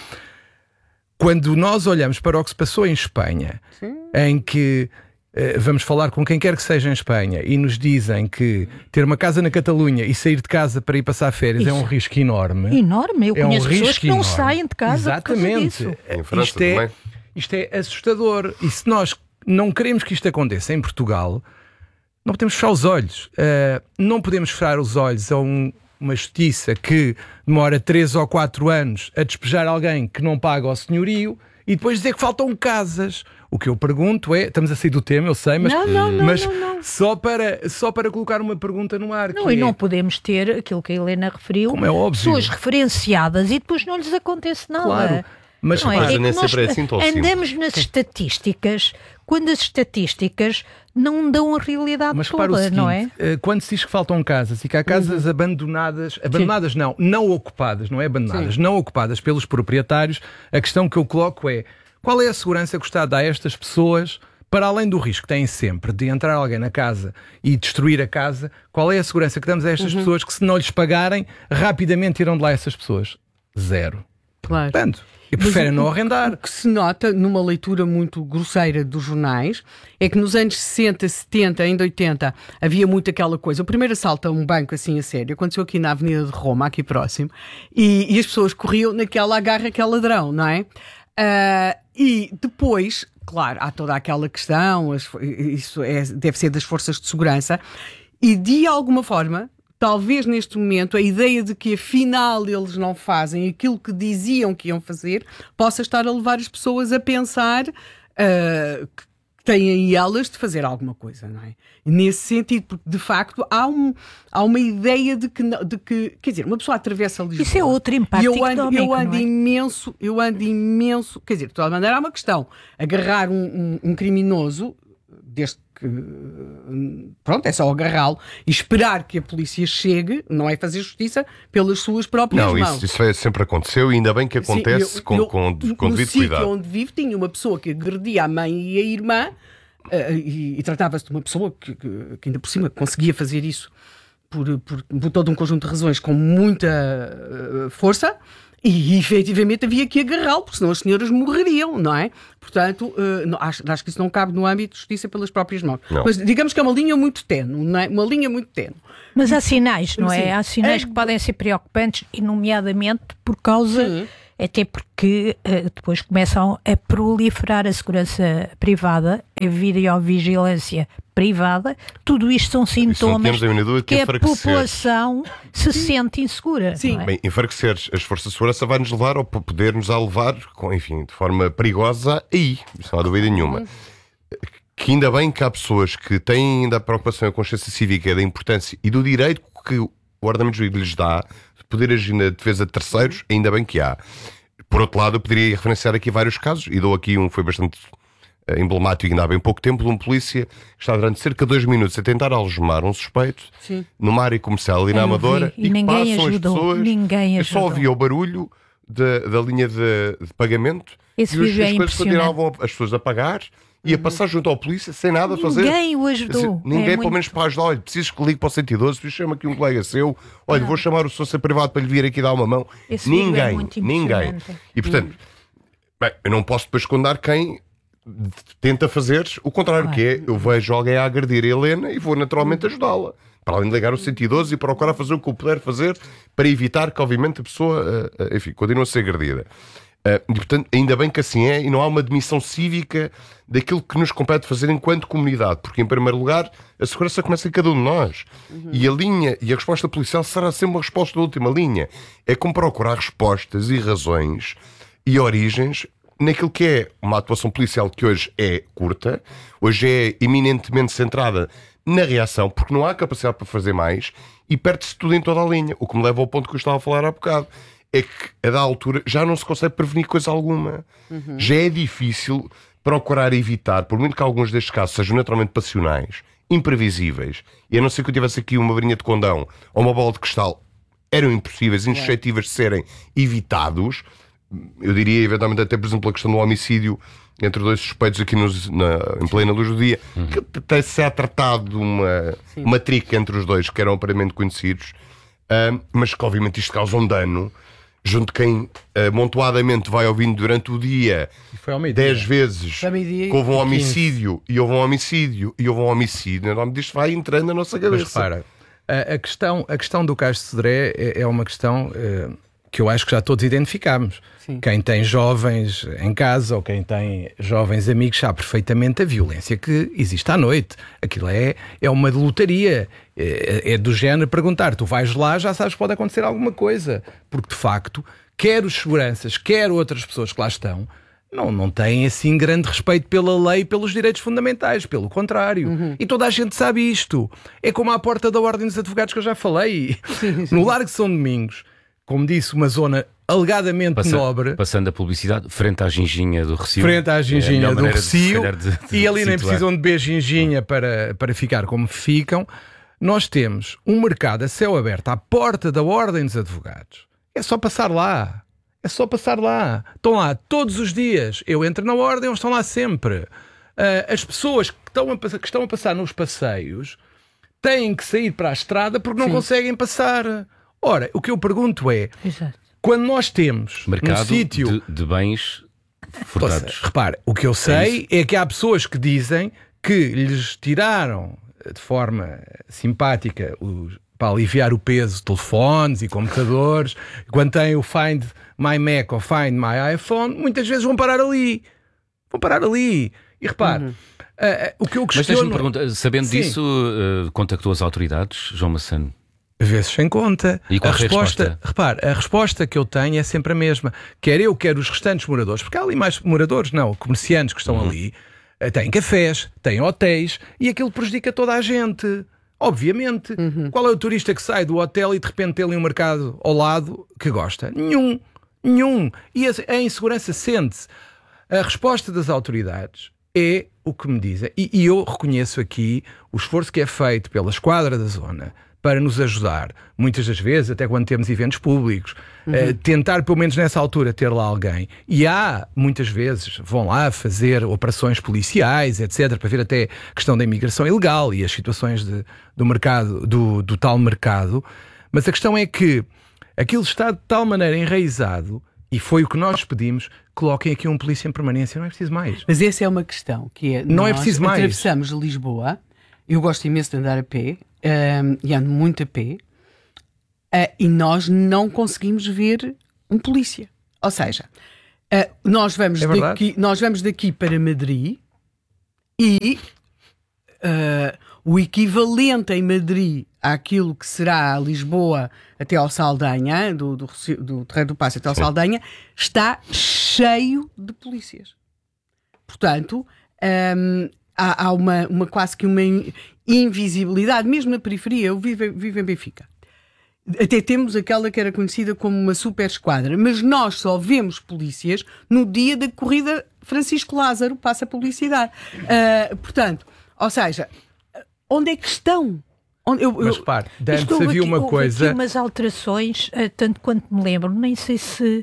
[SPEAKER 15] Quando nós olhamos para o que se passou em Espanha, em que uh, vamos falar com quem quer que seja em Espanha e nos dizem que ter uma casa na Catalunha e sair de casa para ir passar férias
[SPEAKER 14] Isso.
[SPEAKER 15] é um risco enorme.
[SPEAKER 14] Enorme, eu
[SPEAKER 15] É um
[SPEAKER 14] conheço pessoas
[SPEAKER 15] risco
[SPEAKER 14] que não
[SPEAKER 15] enorme.
[SPEAKER 14] saem de casa por causa
[SPEAKER 15] Exatamente.
[SPEAKER 14] disso.
[SPEAKER 13] Em França
[SPEAKER 15] isto, é,
[SPEAKER 13] também.
[SPEAKER 15] isto é assustador. E se nós não queremos que isto aconteça em Portugal, não podemos fechar os olhos. Uh, não podemos fechar os olhos a um- uma justiça que demora três ou quatro anos a despejar alguém que não paga ao senhorio e depois dizer que faltam casas. O que eu pergunto é, estamos a sair do tema, eu sei, mas,
[SPEAKER 14] Não, não, não,
[SPEAKER 15] mas
[SPEAKER 14] não, não.
[SPEAKER 15] Só, para, só para colocar uma pergunta no ar.
[SPEAKER 14] Não,
[SPEAKER 15] que
[SPEAKER 14] e
[SPEAKER 15] é,
[SPEAKER 14] não podemos ter aquilo que a Helena referiu,
[SPEAKER 15] Como é óbvio.
[SPEAKER 14] pessoas referenciadas e depois não lhes acontece nada.
[SPEAKER 15] Claro, mas
[SPEAKER 14] não é?
[SPEAKER 13] Mas
[SPEAKER 14] É
[SPEAKER 13] nem
[SPEAKER 14] que nós
[SPEAKER 13] sempre é assim tão
[SPEAKER 14] andamos nas estatísticas quando as estatísticas não dão a realidade
[SPEAKER 15] Mas repara o
[SPEAKER 14] toda,
[SPEAKER 15] seguinte,
[SPEAKER 14] não é?
[SPEAKER 15] eh, quando se diz que faltam casas e que há casas
[SPEAKER 14] Uhum.
[SPEAKER 15] abandonadas, abandonadas não, não ocupadas, não é abandonadas, não ocupadas pelos proprietários, a questão que eu coloco é, qual é a segurança que o Estado dá a estas pessoas, para além do risco que têm sempre de entrar alguém na casa e destruir a casa, qual é a segurança que damos a estas
[SPEAKER 12] Uhum.
[SPEAKER 15] pessoas que se não lhes pagarem, rapidamente irão de lá essas pessoas? Zero.
[SPEAKER 12] Claro.
[SPEAKER 15] Portanto, e preferem
[SPEAKER 12] Mas
[SPEAKER 15] não
[SPEAKER 12] o-
[SPEAKER 15] arrendar.
[SPEAKER 12] O que se nota numa leitura muito grosseira dos jornais é que nos anos sessenta, setenta, ainda oitenta, havia muito aquela coisa. O primeiro assalto a um banco assim a sério aconteceu aqui na Avenida de Roma, aqui próximo, e, e as pessoas corriam naquela agarra aquele ladrão, não é? Ah, e depois, claro, há toda aquela questão, as- isso é, deve ser das forças de segurança, e de alguma forma, talvez neste momento, a ideia de que afinal eles não fazem aquilo que diziam que iam fazer, possa estar a levar as pessoas a pensar ah, que têm aí elas de fazer alguma coisa, não é? E nesse sentido, porque de facto há, um, há uma ideia de que, não- de que, quer dizer, uma pessoa atravessa Lisboa.
[SPEAKER 14] Isso é outro impacto
[SPEAKER 12] E eu ando,
[SPEAKER 14] económico,
[SPEAKER 12] eu ando
[SPEAKER 14] não é?
[SPEAKER 12] imenso, eu ando imenso, quer dizer, de toda maneira há uma questão, agarrar um, um, um criminoso, desde que pronto, é só agarrá-lo e esperar que a polícia chegue, não é fazer justiça pelas suas próprias
[SPEAKER 13] não,
[SPEAKER 12] mãos.
[SPEAKER 13] Não, isso, isso é, sempre aconteceu e ainda bem que acontece. Sim, eu, com, eu, com, com devido cuidado.
[SPEAKER 12] No sítio onde vivo tinha uma pessoa que agredia a mãe e a irmã uh, e, e tratava-se de uma pessoa que, que, que ainda por cima conseguia fazer isso por, por, por todo um conjunto de razões com muita uh, força. E efetivamente havia que agarrá-lo, porque senão as senhoras morreriam, não é? Portanto, uh, não, acho, acho que isso não cabe no âmbito de justiça pelas próprias mãos. Não. Mas digamos que é uma linha muito tenue, não é? Uma linha muito tenue.
[SPEAKER 14] Mas há sinais, não é?
[SPEAKER 12] Sim.
[SPEAKER 14] Há sinais
[SPEAKER 12] é...
[SPEAKER 14] que podem ser preocupantes, e nomeadamente por causa... Sim. Até porque uh, depois começam a proliferar a segurança privada, a videovigilância privada. Tudo isto são sintomas que, que a população se Sim. sente insegura.
[SPEAKER 13] Sim.
[SPEAKER 14] Não é?
[SPEAKER 13] Bem, enfraquecer as forças de segurança vai-nos levar, ou poder-nos a levar, com, enfim, de forma perigosa, aí, não há dúvida nenhuma. Uhum. Que ainda bem que há pessoas que têm ainda a preocupação e a consciência cívica da importância e do direito que o ordenamento jurídico lhes dá de poder agir na defesa de terceiros, ainda bem que há. Por outro lado, eu poderia referenciar aqui vários casos, e dou aqui um, foi bastante uh, emblemático, ainda há bem pouco tempo, de um polícia que está durante cerca de dois minutos a tentar algemar um suspeito Sim. numa área comercial ali na Amadora,
[SPEAKER 14] e,
[SPEAKER 13] e
[SPEAKER 14] ninguém
[SPEAKER 13] passam
[SPEAKER 14] ajudou,
[SPEAKER 13] as pessoas,
[SPEAKER 14] ninguém
[SPEAKER 13] eu só ouvia o barulho de, da linha de, de pagamento,
[SPEAKER 14] Esse
[SPEAKER 13] e os,
[SPEAKER 14] é
[SPEAKER 13] as coisas continuavam as pessoas a pagar, e a passar junto ao polícia sem nada a fazer.
[SPEAKER 14] Ninguém o ajudou.
[SPEAKER 13] Ninguém,
[SPEAKER 14] é
[SPEAKER 13] pelo
[SPEAKER 14] muito...
[SPEAKER 13] menos para ajudar. Olha, preciso que ligue para o cento e doze, preciso chamar aqui um colega seu. Olha, não. vou chamar o sócio privado para lhe vir aqui dar uma mão.
[SPEAKER 14] Esse
[SPEAKER 13] ninguém,
[SPEAKER 14] é muito
[SPEAKER 13] ninguém. E portanto, hum. bem, eu não posso depois condenar quem tenta fazer o contrário, claro. que é, eu vejo alguém a agredir a Helena e vou naturalmente ajudá-la. Para além de ligar o cento e doze e procurar fazer o que eu puder fazer para evitar que, obviamente, a pessoa, enfim, continue a ser agredida. Uh, e, portanto, ainda bem que assim é, e não há uma admissão cívica daquilo que nos compete fazer enquanto comunidade, porque, em primeiro lugar, a segurança começa em cada um de nós. Uhum. E a linha e a resposta policial será sempre uma resposta da última linha. É como procurar respostas e razões e origens naquilo que é uma atuação policial que hoje é curta, hoje é eminentemente centrada na reação, porque não há capacidade para fazer mais e perde-se tudo em toda a linha. O que me leva ao ponto que eu estava a falar há bocado. É que, a da altura, já não se consegue prevenir coisa alguma. Uhum. Já é difícil procurar evitar, por muito que alguns destes casos sejam naturalmente passionais, imprevisíveis, e a não ser que eu tivesse aqui uma varinha de condão ou uma bola de cristal, eram impossíveis, insuscetíveis de serem evitados. Eu diria, eventualmente, até, por exemplo, a questão do homicídio entre dois suspeitos aqui nos, na, em plena luz do dia, uhum. que até se é tratado de uma, uma trica entre os dois, que eram aparentemente conhecidos, uh, mas que, obviamente, isto causa um dano junto de quem uh, amontoadamente vai ouvindo durante o dia dez vezes que houve um homicídio e houve um homicídio e houve um homicídio, o nome disto vai entrando na nossa cabeça.
[SPEAKER 15] Mas repara, a, a, questão, a questão do caso de Sodré é, é uma questão uh, que eu acho que já todos identificámos. Sim. Quem tem jovens em casa ou quem tem jovens amigos sabe perfeitamente a violência que existe à noite. Aquilo é, é uma lotaria. É, é do género perguntar, tu vais lá, já sabes que pode acontecer alguma coisa. Porque, de facto, quer os seguranças, quer outras pessoas que lá estão, não, não têm assim grande respeito pela lei e pelos direitos fundamentais. Pelo contrário. Uhum. E toda a gente sabe isto. É como à porta da Ordem dos Advogados que eu já falei. Sim, sim. No Largo de São Domingos, como disse, uma zona alegadamente Passa, nobre.
[SPEAKER 11] Passando a publicidade, frente à ginginha do Recio.
[SPEAKER 15] Frente à ginginha é do Recio.
[SPEAKER 11] De, de,
[SPEAKER 15] e ali
[SPEAKER 11] de
[SPEAKER 15] nem precisam de beber ginginha para, para ficar como ficam. Nós temos um mercado a céu aberto à porta da Ordem dos Advogados. É só passar lá. É só passar lá. Estão lá todos os dias. Eu entro na Ordem, eles estão lá sempre. Uh, as pessoas que estão, a, que estão a passar nos passeios têm que sair para a estrada porque não Sim. conseguem passar. Ora, o que eu pergunto é,
[SPEAKER 14] Exato.
[SPEAKER 15] quando nós temos
[SPEAKER 11] mercado
[SPEAKER 15] um sítio
[SPEAKER 11] de, de bens furtados.
[SPEAKER 15] Repare, o que eu sei é, é que há pessoas que dizem que lhes tiraram de forma simpática os, para aliviar o peso, telefones e computadores. Quando têm o Find My Mac ou Find My iPhone, muitas vezes vão parar ali. Vão parar ali. E repare, uhum. uh, uh, o que eu questiono...
[SPEAKER 11] Mas deixa-me perguntar, sabendo Sim. disso, uh, contactou as autoridades, João Massano?
[SPEAKER 15] Vezes sem conta.
[SPEAKER 11] E qual
[SPEAKER 15] a
[SPEAKER 11] resposta,
[SPEAKER 15] resposta? Repare, a resposta que eu tenho é sempre a mesma. Quer eu, quer os restantes moradores, porque há ali mais moradores, não, comerciantes que estão uhum. ali, têm cafés, têm hotéis, e aquilo prejudica toda a gente. Obviamente. Uhum. Qual é o turista que sai do hotel e de repente tem ali um mercado ao lado que gosta? Nenhum. Nenhum. E a insegurança sente-se. A resposta das autoridades é o que me dizem. E, e eu reconheço aqui o esforço que é feito pela Esquadra da Zona para nos ajudar, muitas das vezes, até quando temos eventos públicos, uhum. eh, tentar pelo menos nessa altura ter lá alguém. E há, muitas vezes, vão lá fazer operações policiais, etcétera, para ver até a questão da imigração ilegal e as situações de, do mercado, do, do tal mercado. Mas a questão é que aquilo está de tal maneira enraizado, e foi o que nós pedimos, coloquem aqui um polícia em permanência, não é preciso mais.
[SPEAKER 12] Mas essa é uma questão, que é,
[SPEAKER 15] não
[SPEAKER 12] nós
[SPEAKER 15] é preciso mais.
[SPEAKER 12] Atravessamos Lisboa, eu gosto imenso de andar a pé, um, e ando muito a pé, uh, e nós não conseguimos ver um polícia. Ou seja, uh, nós, vamos
[SPEAKER 15] é
[SPEAKER 12] daqui, nós vamos daqui para Madrid e uh, o equivalente em Madrid àquilo que será a Lisboa até ao Saldanha, do, do, do Terreiro do Paço até ao Sim. Saldanha, está cheio de polícias. Portanto, um, há, há uma, uma quase que uma invisibilidade, mesmo na periferia. Eu vivo, vivo em Benfica. Até temos aquela que era conhecida como uma super esquadra, mas nós só vemos polícias no dia da corrida Francisco Lázaro, passa a publicidade. Uh, portanto, ou seja, onde é que estão? Onde, eu,
[SPEAKER 15] mas repare, antes havia uma
[SPEAKER 14] houve
[SPEAKER 15] coisa...
[SPEAKER 14] Houve aqui umas alterações, tanto quanto me lembro, nem sei se,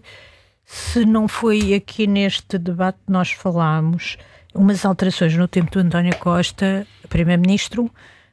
[SPEAKER 14] se não foi aqui neste debate que nós falámos, umas alterações no tempo do António Costa, Primeiro-Ministro,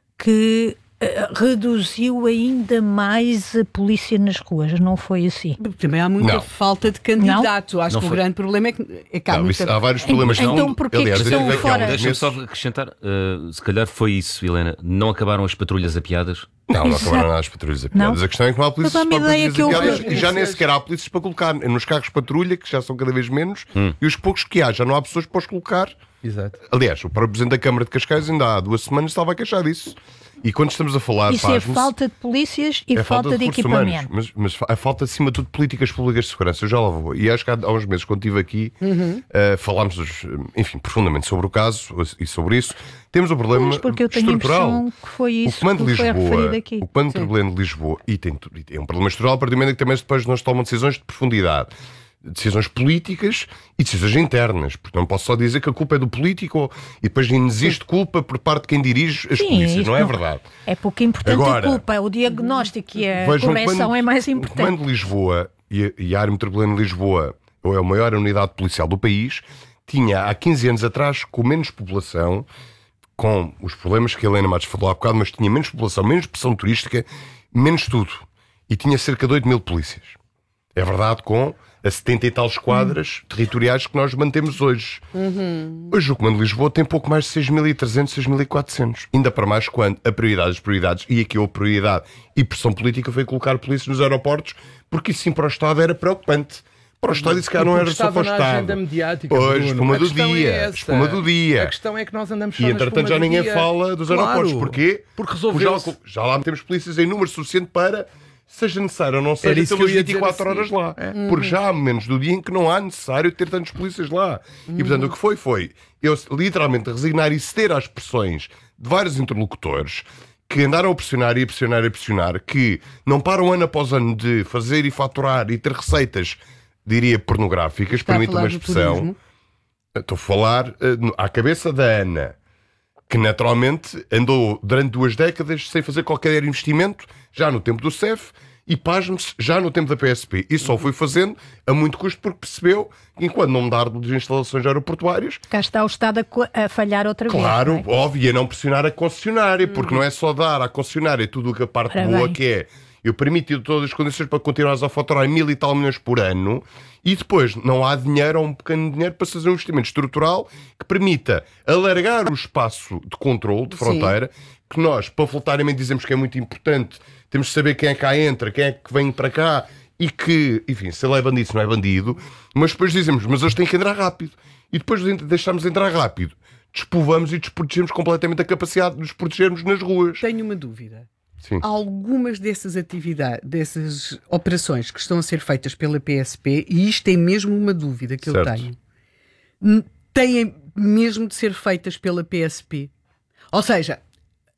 [SPEAKER 14] que uh, reduziu ainda mais a polícia nas ruas, não foi assim?
[SPEAKER 12] Também há muita
[SPEAKER 13] não.
[SPEAKER 12] falta de candidatos. Acho
[SPEAKER 11] não
[SPEAKER 12] que
[SPEAKER 11] foi.
[SPEAKER 12] o grande problema é que, é que há,
[SPEAKER 13] não,
[SPEAKER 12] muita...
[SPEAKER 13] há vários problemas.
[SPEAKER 14] Então,
[SPEAKER 13] não,
[SPEAKER 14] porquê
[SPEAKER 13] aliás,
[SPEAKER 14] que estão
[SPEAKER 13] é,
[SPEAKER 14] fora?
[SPEAKER 11] Deixa-me só acrescentar, uh, se calhar foi isso, Helena, não acabaram as patrulhas apiadas?
[SPEAKER 13] Não, não acabaram nada as patrulhas apiadas.
[SPEAKER 14] Não.
[SPEAKER 13] A questão é que não há polícias para patrulhas
[SPEAKER 14] eu...
[SPEAKER 13] apiadas e já nem sequer há polícias para colocar nos carros de patrulha, que já são cada vez menos,
[SPEAKER 11] hum.
[SPEAKER 13] e os poucos que há, já não há pessoas para os colocar.
[SPEAKER 15] Exato.
[SPEAKER 13] Aliás, o próprio Presidente da Câmara de Cascais ainda há duas semanas estava a queixar disso. E quando estamos a falar...
[SPEAKER 14] Isso é falta de polícias e
[SPEAKER 13] é
[SPEAKER 14] falta, falta de, de equipamento.
[SPEAKER 13] Humanos, mas, mas a falta, acima de tudo, de políticas públicas de segurança. Eu já lá vou. E acho que há, há uns meses, quando estive aqui,
[SPEAKER 14] uhum.
[SPEAKER 13] uh, falámos, enfim, profundamente sobre o caso e sobre isso. Temos um problema
[SPEAKER 14] pois, porque eu tenho
[SPEAKER 13] estrutural.
[SPEAKER 14] A impressão que foi isso
[SPEAKER 13] o comando
[SPEAKER 14] que
[SPEAKER 13] de Lisboa,
[SPEAKER 14] foi referido aqui.
[SPEAKER 13] O comando de Lisboa, e tem, e tem um problema estrutural, a partir do momento que também depois não se tomam decisões de profundidade. Decisões políticas e decisões internas, porque não posso só dizer que a culpa é do político e depois não existe culpa por parte de quem dirige as
[SPEAKER 14] Sim,
[SPEAKER 13] polícias, não é verdade?
[SPEAKER 14] É pouco importante. Agora, a culpa, o diagnóstico e a correção
[SPEAKER 13] quando,
[SPEAKER 14] é mais importante.
[SPEAKER 13] O comando de Lisboa e, e a área metropolitana de Lisboa, ou é a maior unidade policial do país, tinha há quinze anos atrás, com menos população, com os problemas que a Helena Matos falou há bocado, mas tinha menos população, menos pressão turística, menos tudo, e tinha cerca de oito mil polícias. É verdade, com a setenta e tal esquadras uhum. territoriais que nós mantemos hoje.
[SPEAKER 12] Uhum.
[SPEAKER 13] Hoje o Comando de Lisboa tem pouco mais de seis mil e trezentos, seis mil e quatrocentos. Ainda para mais quando a prioridade das prioridades, e aqui a prioridade e pressão política, foi colocar polícia nos aeroportos, porque isso sim para o Estado era preocupante. Para o Estado isso cá não era só para o Estado.
[SPEAKER 15] Mediática,
[SPEAKER 13] pois, espuma do
[SPEAKER 15] dia.
[SPEAKER 13] É espuma do dia.
[SPEAKER 15] A questão é que nós andamos só
[SPEAKER 13] E entretanto já ninguém
[SPEAKER 15] dia.
[SPEAKER 13] fala dos
[SPEAKER 15] claro,
[SPEAKER 13] aeroportos. Porquê?
[SPEAKER 15] Porque resolveu
[SPEAKER 13] já, já lá temos polícias em número suficiente para... seja necessário ou não seja, pelas vinte e quatro horas assim. lá. É. Porque já há momentos do dia em que não há necessário ter tantos polícias lá. Uhum. E portanto o que foi, foi eu literalmente resignar e ceder às pressões de vários interlocutores que andaram a pressionar e a pressionar e a pressionar, que não param ano após ano de fazer e faturar e ter receitas, diria, pornográficas, permite uma expressão. Estou a falar uh, à cabeça da Ana, que naturalmente andou durante duas décadas sem fazer qualquer investimento, já no tempo do C E F, e pasme-se, já no tempo da P S P. E só foi fazendo a muito custo porque percebeu que enquanto não mudar das instalações aeroportuárias...
[SPEAKER 14] Cá está o Estado a, a falhar outra vez.
[SPEAKER 13] Claro,
[SPEAKER 14] não é?
[SPEAKER 13] óbvio, a não pressionar a concessionária, porque hum. não é só dar à concessionária tudo o que a parte Ora boa bem. que é... Eu permiti todas as condições para continuares a faturar mil e tal milhões por ano e depois não há dinheiro ou um pequeno dinheiro para fazer um investimento estrutural que permita alargar o espaço de controle, de fronteira, Sim. que nós, panfletariamente, dizemos que é muito importante. Temos de saber quem é que cá entra, quem é que vem para cá e que, enfim, se ele é bandido, se não é bandido, mas depois dizemos, mas eles têm que entrar rápido. E depois de deixarmos entrar rápido, despovamos e desprotegemos completamente a capacidade de nos protegermos nas ruas.
[SPEAKER 12] Tenho uma dúvida.
[SPEAKER 13] Sim.
[SPEAKER 12] Algumas dessas atividades, dessas operações que estão a ser feitas pela P S P, e isto é mesmo uma dúvida que certo. eu tenho, têm mesmo de ser feitas pela P S P? Ou seja,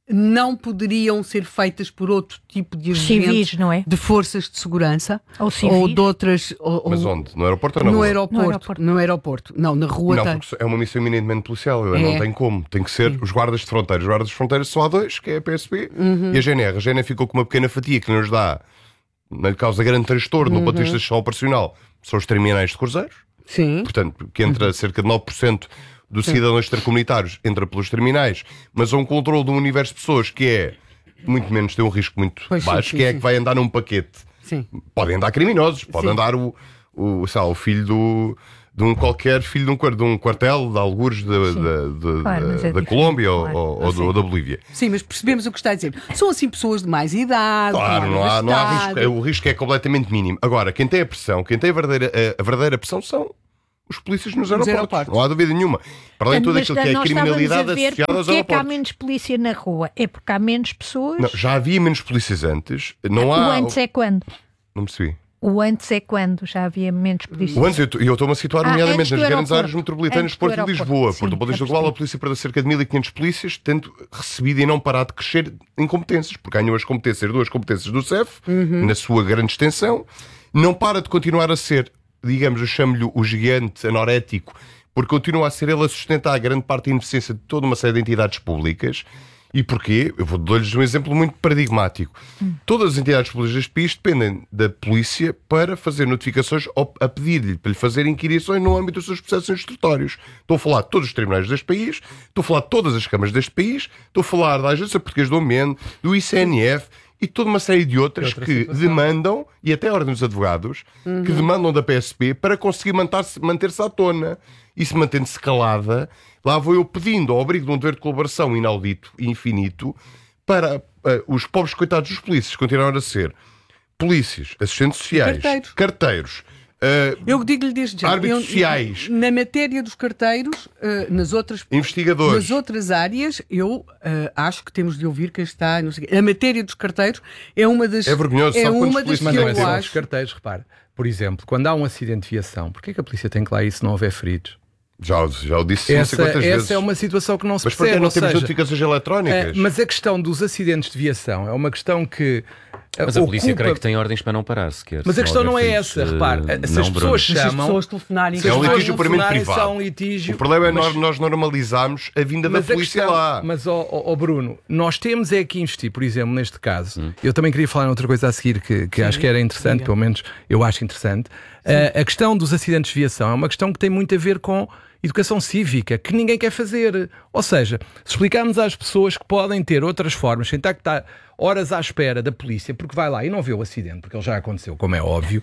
[SPEAKER 12] não poderiam ser feitas por outro tipo de agentes,
[SPEAKER 14] civis, não é?
[SPEAKER 12] De forças de segurança
[SPEAKER 14] ou,
[SPEAKER 12] ou de outras. Ou,
[SPEAKER 13] Mas
[SPEAKER 12] ou,
[SPEAKER 13] onde? No aeroporto ou na
[SPEAKER 12] no
[SPEAKER 13] rua?
[SPEAKER 12] aeroporto,
[SPEAKER 14] no aeroporto.
[SPEAKER 12] No aeroporto. Não, na rua
[SPEAKER 13] não,
[SPEAKER 12] tem.
[SPEAKER 13] porque é uma missão eminentemente policial,
[SPEAKER 12] É.
[SPEAKER 13] não tem como. Tem que ser
[SPEAKER 12] Sim.
[SPEAKER 13] os guardas de fronteiras. Os guardas de fronteiras só há dois, que é a P S P
[SPEAKER 12] Uhum.
[SPEAKER 13] e a G N R. A G N R ficou com uma pequena fatia que nos dá, não lhe causa grande transtorno
[SPEAKER 12] Uhum.
[SPEAKER 13] no ponto de vista gestão operacional. São os terminais de cruzeiros.
[SPEAKER 12] Sim.
[SPEAKER 13] Portanto, que entra cerca de nove por cento dos cidadãos extracomunitários entra pelos terminais, mas há um controle de um universo de pessoas que é muito menos, tem um risco muito
[SPEAKER 12] Pois sim,
[SPEAKER 13] baixo,
[SPEAKER 12] sim,
[SPEAKER 13] que é
[SPEAKER 12] sim.
[SPEAKER 13] que vai andar num paquete.
[SPEAKER 12] Sim.
[SPEAKER 13] Podem andar criminosos, pode
[SPEAKER 12] Sim.
[SPEAKER 13] andar o, o, sei lá, o filho do, de um qualquer filho de um, quar- de um quartel de algures da, da, da,
[SPEAKER 14] Claro, mas
[SPEAKER 13] da-
[SPEAKER 14] é
[SPEAKER 13] da
[SPEAKER 14] diferente,
[SPEAKER 13] Colômbia ou-
[SPEAKER 14] claro.
[SPEAKER 13] ou, ou do- ou da Bolívia.
[SPEAKER 12] Sim, mas percebemos o que está a dizer. São assim pessoas de mais idade.
[SPEAKER 13] Claro,
[SPEAKER 12] com
[SPEAKER 13] não há, não há
[SPEAKER 12] mais
[SPEAKER 13] risco,
[SPEAKER 12] idade.
[SPEAKER 13] o risco é completamente mínimo. Agora, quem tem a pressão, quem tem a verdadeira, a, a verdadeira pressão são os polícias nos aeroportos.
[SPEAKER 12] aeroportos.
[SPEAKER 13] Não há dúvida nenhuma. Para além de tudo
[SPEAKER 14] Mas
[SPEAKER 13] aquilo que é a
[SPEAKER 14] nós
[SPEAKER 13] criminalidade
[SPEAKER 14] estávamos a ver
[SPEAKER 13] associada aos
[SPEAKER 14] porque é que há
[SPEAKER 13] aeroportos.
[SPEAKER 14] menos polícia na rua? É porque há menos pessoas?
[SPEAKER 13] Não, já havia menos polícias antes. Não
[SPEAKER 14] O
[SPEAKER 13] há.
[SPEAKER 14] antes é quando?
[SPEAKER 13] Não percebi.
[SPEAKER 14] O antes é quando já havia menos polícia?
[SPEAKER 13] O antes, eu eu estou-me a situar,
[SPEAKER 14] Ah,
[SPEAKER 13] nomeadamente,
[SPEAKER 14] antes do
[SPEAKER 13] nas grandes
[SPEAKER 14] aeroporto.
[SPEAKER 13] áreas metropolitanas
[SPEAKER 14] Antes
[SPEAKER 13] de
[SPEAKER 14] do
[SPEAKER 13] Porto e
[SPEAKER 14] aeroporto.
[SPEAKER 13] Lisboa.
[SPEAKER 14] Sim,
[SPEAKER 13] Porto do ponto de vista
[SPEAKER 14] já
[SPEAKER 13] global, a
[SPEAKER 14] percebi.
[SPEAKER 13] polícia perdeu cerca de mil e quinhentas polícias, tendo recebido e não parado de crescer em competências, porque ganhou as competências, duas competências do C E F,
[SPEAKER 12] Uhum.
[SPEAKER 13] na sua grande extensão, não para de continuar a ser, digamos, eu chamo-lhe o gigante anorético, porque continua a ser ele a sustentar grande parte da ineficiência de toda uma série de entidades públicas. E porquê? Eu vou dar-lhes um exemplo muito paradigmático.
[SPEAKER 12] Hum.
[SPEAKER 13] Todas as entidades públicas deste país dependem da polícia para fazer notificações ou a pedir-lhe para lhe fazer inquirições no âmbito dos seus processos instrutórios. Estou a falar de todos os tribunais deste país, estou a falar de todas as câmaras deste país, estou a falar da Agência Portuguesa do Ambiente, do I C N F e toda uma série de outras
[SPEAKER 15] outra
[SPEAKER 13] que
[SPEAKER 15] situação.
[SPEAKER 13] demandam, e até a Ordem dos Advogados,
[SPEAKER 12] Uhum.
[SPEAKER 13] que demandam da P S P para conseguir manter-se manter-se à tona. E se mantendo-se calada, lá vou eu pedindo ao abrigo de um dever de colaboração inaudito e infinito para uh, os pobres coitados dos polícias continuarem a ser polícias, assistentes sociais,
[SPEAKER 12] Carteiros.
[SPEAKER 13] carteiros, uh,
[SPEAKER 12] Eu digo-lhe desde já.
[SPEAKER 13] árbitros
[SPEAKER 12] eu-
[SPEAKER 13] sociais,
[SPEAKER 12] Na matéria dos carteiros, eh, nas outras
[SPEAKER 13] investigadores.
[SPEAKER 12] Nas outras áreas, eu eh, acho que temos de ouvir quem está. Não sei o quê. A matéria dos carteiros é uma das.
[SPEAKER 13] É vergonhoso,
[SPEAKER 12] é
[SPEAKER 13] sabe quantos
[SPEAKER 12] uma das
[SPEAKER 13] polícias
[SPEAKER 12] que
[SPEAKER 15] Mas não
[SPEAKER 12] eu
[SPEAKER 15] é só os
[SPEAKER 12] acho.
[SPEAKER 15] carteiros, repare. Por exemplo, quando há um acidente de viação, porquê que a polícia tem que lá ir se não houver feridos?
[SPEAKER 13] Já, já o disse
[SPEAKER 15] Essa,
[SPEAKER 13] não sei quantas
[SPEAKER 15] essa
[SPEAKER 13] vezes.
[SPEAKER 15] é uma situação que não se
[SPEAKER 13] Mas
[SPEAKER 15] percebe.
[SPEAKER 13] porquê não
[SPEAKER 15] ou
[SPEAKER 13] temos
[SPEAKER 15] seja,
[SPEAKER 13] notificações eletrónicas?
[SPEAKER 15] eh, mas a questão dos acidentes de viação é uma questão que. eh,
[SPEAKER 11] Mas a polícia
[SPEAKER 15] ocupa-
[SPEAKER 11] creio que tem ordens para não parar sequer.
[SPEAKER 15] Mas
[SPEAKER 11] se
[SPEAKER 15] a questão
[SPEAKER 11] houver
[SPEAKER 15] não é
[SPEAKER 11] feridos,
[SPEAKER 15] essa, repare.
[SPEAKER 11] eh,
[SPEAKER 15] Se
[SPEAKER 11] não,
[SPEAKER 15] as
[SPEAKER 11] Bruno.
[SPEAKER 15] pessoas
[SPEAKER 12] Mas se as
[SPEAKER 15] chamam.
[SPEAKER 12] pessoas telefonarem.
[SPEAKER 15] se
[SPEAKER 13] É
[SPEAKER 15] as
[SPEAKER 13] um
[SPEAKER 15] pessoas
[SPEAKER 13] litígio puramente
[SPEAKER 15] telefonarem,
[SPEAKER 13] privado.
[SPEAKER 15] são um litígio.
[SPEAKER 13] O problema é
[SPEAKER 15] mas-
[SPEAKER 13] nós, nós normalizarmos a vinda da
[SPEAKER 15] Mas a
[SPEAKER 13] polícia
[SPEAKER 15] questão-
[SPEAKER 13] lá.
[SPEAKER 15] Mas, ó ó, ó, Bruno, nós temos é que investir, por exemplo, neste caso.
[SPEAKER 11] Hum.
[SPEAKER 15] Eu também queria falar em outra coisa a seguir que, que acho que era interessante,
[SPEAKER 12] diga.
[SPEAKER 15] pelo menos eu acho interessante. Uh, a questão dos acidentes de viação é uma questão que tem muito a ver com educação cívica, que ninguém quer fazer. Ou seja, se explicarmos às pessoas que podem ter outras formas, sem estar que estar horas à espera da polícia, porque vai lá e não vê o acidente, porque ele já aconteceu, como é óbvio.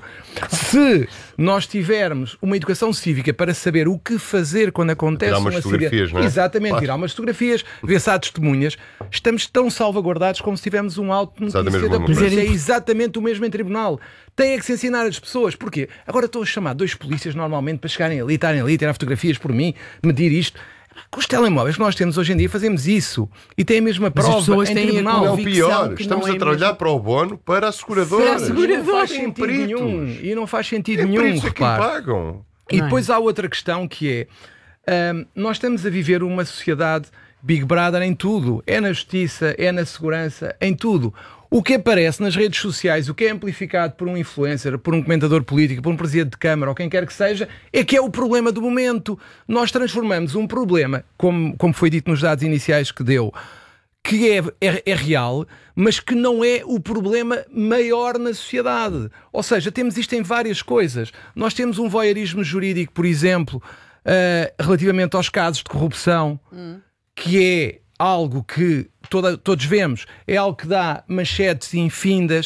[SPEAKER 15] Se nós tivermos uma educação cívica para saber o que fazer quando acontece
[SPEAKER 13] Tirar
[SPEAKER 15] um
[SPEAKER 13] umas
[SPEAKER 15] acidente,
[SPEAKER 13] fotografias, não é?
[SPEAKER 15] exatamente,
[SPEAKER 13] Claro.
[SPEAKER 15] tirar umas fotografias, ver se há testemunhas, estamos tão salvaguardados como se tivéssemos um auto de notícia
[SPEAKER 13] Exatamente,
[SPEAKER 15] da
[SPEAKER 13] Bruno.
[SPEAKER 15] polícia.
[SPEAKER 12] Mas
[SPEAKER 15] É exatamente o mesmo em tribunal. Tem é que se ensinar as pessoas. Porquê? Agora estou a chamar dois polícias normalmente para chegarem ali, estarem ali, tirar fotografias por mim, medir isto. Com os telemóveis que nós temos hoje em dia fazemos isso. E tem a mesma
[SPEAKER 12] Mas as
[SPEAKER 15] prova
[SPEAKER 12] pessoas
[SPEAKER 15] em
[SPEAKER 12] têm a
[SPEAKER 15] tribunal.
[SPEAKER 13] Não, é o
[SPEAKER 12] convicção
[SPEAKER 13] pior,
[SPEAKER 12] que
[SPEAKER 13] estamos
[SPEAKER 12] não é
[SPEAKER 13] a trabalhar
[SPEAKER 12] mesmo.
[SPEAKER 13] para o bono para a seguradora.
[SPEAKER 12] Para a seguradora.
[SPEAKER 15] E não faz
[SPEAKER 13] Tem
[SPEAKER 15] sentido
[SPEAKER 13] peritos.
[SPEAKER 15] nenhum. E não faz sentido
[SPEAKER 13] É
[SPEAKER 15] nenhum,
[SPEAKER 13] por isso é que
[SPEAKER 15] repare.
[SPEAKER 13] pagam.
[SPEAKER 15] E
[SPEAKER 12] Não é?
[SPEAKER 15] depois há outra questão que é, hum, nós estamos a viver uma sociedade Big Brother em tudo. É na justiça, é na segurança, em tudo. O que aparece nas redes sociais, o que é amplificado por um influencer, por um comentador político, por um presidente de Câmara ou quem quer que seja, é que é o problema do momento. Nós transformamos um problema, como, como foi dito nos dados iniciais que deu, que é, é, é real, mas que não é o problema maior na sociedade. Ou seja, temos isto em várias coisas. Nós temos um voyeurismo jurídico, por exemplo, uh, relativamente aos casos de corrupção, hum. que é algo que toda, todos vemos, é algo que dá manchetes infindas.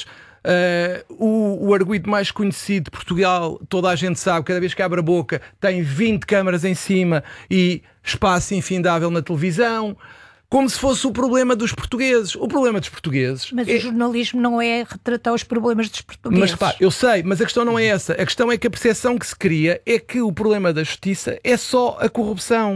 [SPEAKER 15] Uh, o, o arguido mais conhecido de Portugal, toda a gente sabe, cada vez que abre a boca tem vinte câmaras em cima e espaço infindável na televisão. Como se fosse o problema dos portugueses. O problema dos portugueses...
[SPEAKER 14] Mas
[SPEAKER 15] é...
[SPEAKER 14] o jornalismo não é retratar os problemas dos portugueses.
[SPEAKER 15] Mas repá, eu sei, mas a questão não é essa. A questão é que a percepção que se cria é que o problema da justiça é só a corrupção.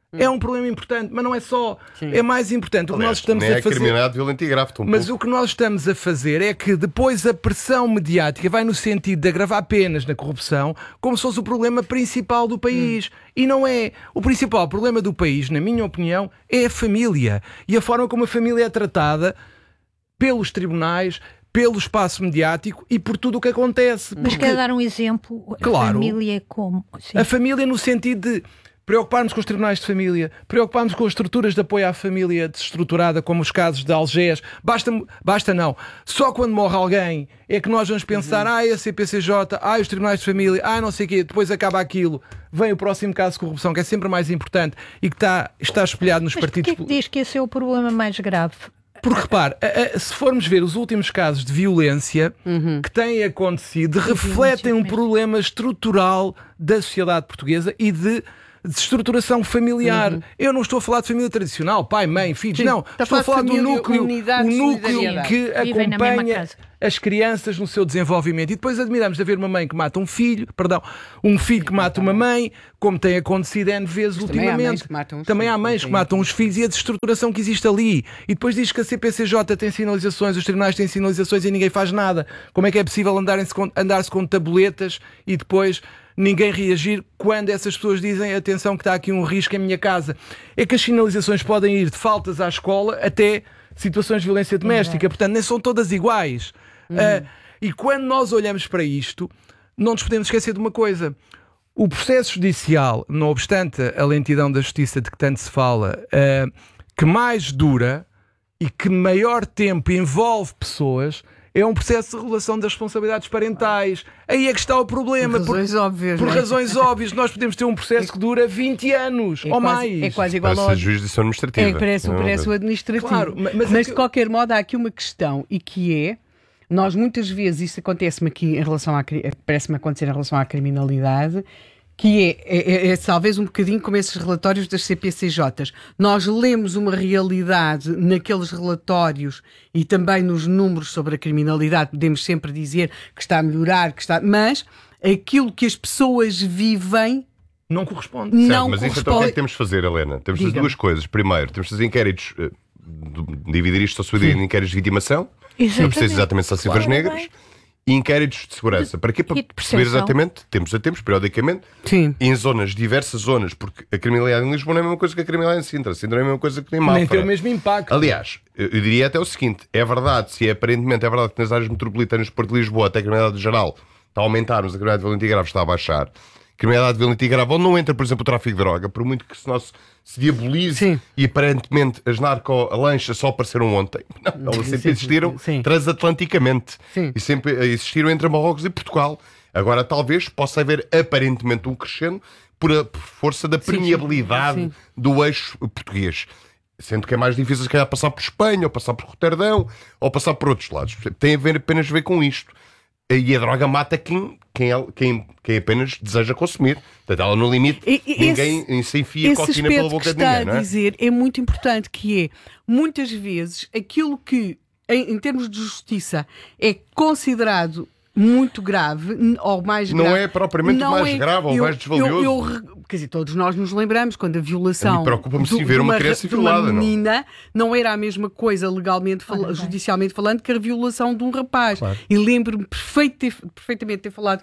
[SPEAKER 15] É um problema importante, mas não é só. Sim. É mais importante. O que nós estamos
[SPEAKER 13] nem
[SPEAKER 15] a
[SPEAKER 13] é
[SPEAKER 15] fazer.
[SPEAKER 13] criminalidade violenta e grave,
[SPEAKER 15] mas pouco. O que nós estamos a fazer é que depois a pressão mediática vai no sentido de agravar penas na corrupção, como se fosse o problema principal do país. Hum. E não é. O principal problema do país, na minha opinião, é a família. E a forma como a família é tratada pelos tribunais, pelo espaço mediático e por tudo o que acontece.
[SPEAKER 14] Mas porque... quer dar um exemplo? A
[SPEAKER 15] claro,
[SPEAKER 14] família como? Sim.
[SPEAKER 15] A família no sentido de preocuparmos com os tribunais de família, preocuparmos com as estruturas de apoio à família desestruturada, como os casos de Algés. Basta, basta não. Só quando morre alguém é que nós vamos pensar, uhum. ah, a C P C J, ah, os tribunais de família, ah, não sei o quê, depois acaba aquilo. Vem o próximo caso de corrupção, que é sempre mais importante e que está, está espelhado nos
[SPEAKER 14] Mas
[SPEAKER 15] partidos...
[SPEAKER 14] Mas porquê que diz que esse é o problema mais grave?
[SPEAKER 15] Porque, repare, se formos ver os últimos casos de violência uhum. que têm acontecido, refletem um problema estrutural da sociedade portuguesa e de desestruturação familiar. Uhum. Eu não estou a falar de família tradicional, pai, mãe, filhos, Sim. não.
[SPEAKER 12] Está
[SPEAKER 15] estou a falar
[SPEAKER 12] família,
[SPEAKER 15] do núcleo,
[SPEAKER 12] unidade,
[SPEAKER 15] o núcleo que acompanha as crianças no seu desenvolvimento. E depois admiramos de haver uma mãe que mata um filho, perdão, um filho que mata uma mãe, como tem acontecido N vezes
[SPEAKER 12] Mas
[SPEAKER 15] ultimamente. Também há mães que matam os filhos e a desestruturação que existe ali. E depois diz que a C P C J tem sinalizações, os tribunais têm sinalizações e ninguém faz nada. Como é que é possível andar-se com, andar-se com tabuletas e depois ninguém reagir quando essas pessoas dizem atenção que está aqui um risco em minha casa? É que as sinalizações podem ir de faltas à escola até situações de violência doméstica. Uhum. Portanto, nem são todas iguais. Uhum. Uh, e quando nós olhamos para isto, não nos podemos esquecer de uma coisa. O processo judicial, não obstante a lentidão da justiça de que tanto se fala, uh, que mais dura e que maior tempo envolve pessoas, é um processo de regulação das responsabilidades parentais. Aí é que está o problema.
[SPEAKER 12] Por razões
[SPEAKER 15] por,
[SPEAKER 12] óbvias.
[SPEAKER 15] Por
[SPEAKER 12] né?
[SPEAKER 15] razões óbvias. Nós podemos ter um processo que dura vinte anos
[SPEAKER 12] é
[SPEAKER 15] ou
[SPEAKER 12] quase,
[SPEAKER 15] mais.
[SPEAKER 12] É quase igual ao...
[SPEAKER 13] jurisdição administrativa.
[SPEAKER 12] É, parece, parece o administrativo.
[SPEAKER 15] Claro, mas,
[SPEAKER 12] mas,
[SPEAKER 15] mas
[SPEAKER 12] de qualquer modo, há aqui uma questão, e que é, nós muitas vezes, isso acontece-me aqui em relação à, parece-me acontecer em relação à criminalidade, que é, é, é, é talvez um bocadinho como esses relatórios das C P C Js. Nós lemos uma realidade naqueles relatórios e também nos números sobre a criminalidade, podemos sempre dizer que está a melhorar, que está... mas aquilo que as pessoas vivem
[SPEAKER 15] não corresponde.
[SPEAKER 13] Certo,
[SPEAKER 12] não
[SPEAKER 13] mas
[SPEAKER 12] corresponde.
[SPEAKER 13] Isso então o que é que temos de fazer, Helena? Temos de fazer duas coisas. Primeiro, temos de fazer inquéritos, uh, dividir isto só em inquéritos de vitimação,
[SPEAKER 14] exatamente.
[SPEAKER 13] Não precisa exatamente só de cifras
[SPEAKER 14] claro,
[SPEAKER 13] negras,
[SPEAKER 14] bem.
[SPEAKER 13] E inquéritos de segurança. Para quê? Para perceber exatamente, temos a tempos, periodicamente,
[SPEAKER 12] Sim.
[SPEAKER 13] em zonas, diversas zonas, porque a criminalidade em Lisboa não é a mesma coisa que a criminalidade em Sintra. Sintra é a mesma coisa que em Mafra.
[SPEAKER 15] Nem tem o mesmo impacto.
[SPEAKER 13] Aliás, eu diria até o seguinte, é verdade, se é, aparentemente é verdade que nas áreas metropolitanas de Porto de Lisboa até a criminalidade geral está a aumentar, mas a criminalidade violenta e grave está a baixar. Criminalidade violenta e grave, onde não entra, por exemplo, o tráfico de droga, por muito que se, nós, se diabolize sim. e aparentemente as narco-lanchas só apareceram ontem. Não, elas sempre sim, existiram sim. transatlanticamente. Sim. E sempre existiram entre Marrocos e Portugal. Agora, talvez possa haver aparentemente um crescendo por, a, por força da permeabilidade sim, sim. do eixo português. Sendo que é mais difícil, se calhar, passar por Espanha, ou passar por Roterdão, ou passar por outros lados. Tem a ver apenas a ver com isto. E a droga mata quem, quem, quem, quem apenas deseja consumir. Portanto, ela no limite, e, e ninguém esse, se enfia cocaína pela boca de ninguém.
[SPEAKER 12] Esse aspecto que está a dizer é muito importante, que é, muitas vezes, aquilo que, em, em termos de justiça, é considerado muito grave, ou mais grave...
[SPEAKER 13] Não é propriamente o mais é, grave ou eu, mais desvalioso.
[SPEAKER 12] Eu, eu, quer dizer, todos nós nos lembramos quando a violação...
[SPEAKER 13] Preocupa-me se ver uma, uma criança violada,
[SPEAKER 12] uma menina não. não era a mesma coisa legalmente, fal, judicialmente falando, que a violação de um rapaz. Claro. E lembro-me perfeito ter, perfeitamente ter falado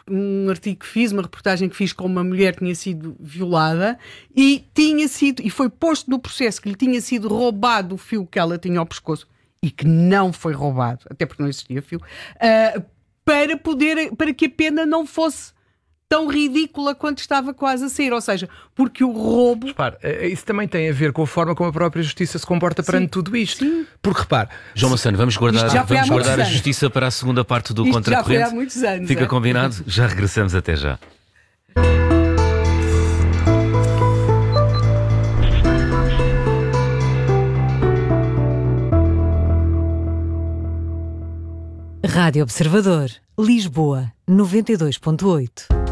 [SPEAKER 12] um artigo que fiz, uma reportagem que fiz com uma mulher que tinha sido violada e tinha sido, e foi posto no processo que lhe tinha sido roubado o fio que ela tinha ao pescoço e que não foi roubado, até porque não existia fio, uh, para poder, para que a pena não fosse tão ridícula quanto estava quase a ser, ou seja, porque o roubo...
[SPEAKER 15] Repare, isso também tem a ver com a forma como a própria justiça se comporta perante Sim. tudo isto. Sim. Porque, repare...
[SPEAKER 11] João Massano, vamos guardar, vamos guardar a justiça para a segunda parte do
[SPEAKER 12] isto
[SPEAKER 11] Contracorrente.
[SPEAKER 12] Já foi há muitos anos.
[SPEAKER 11] Fica
[SPEAKER 12] é?
[SPEAKER 11] combinado? Já regressamos, até já.
[SPEAKER 10] Rádio Observador, Lisboa, noventa e dois ponto oito.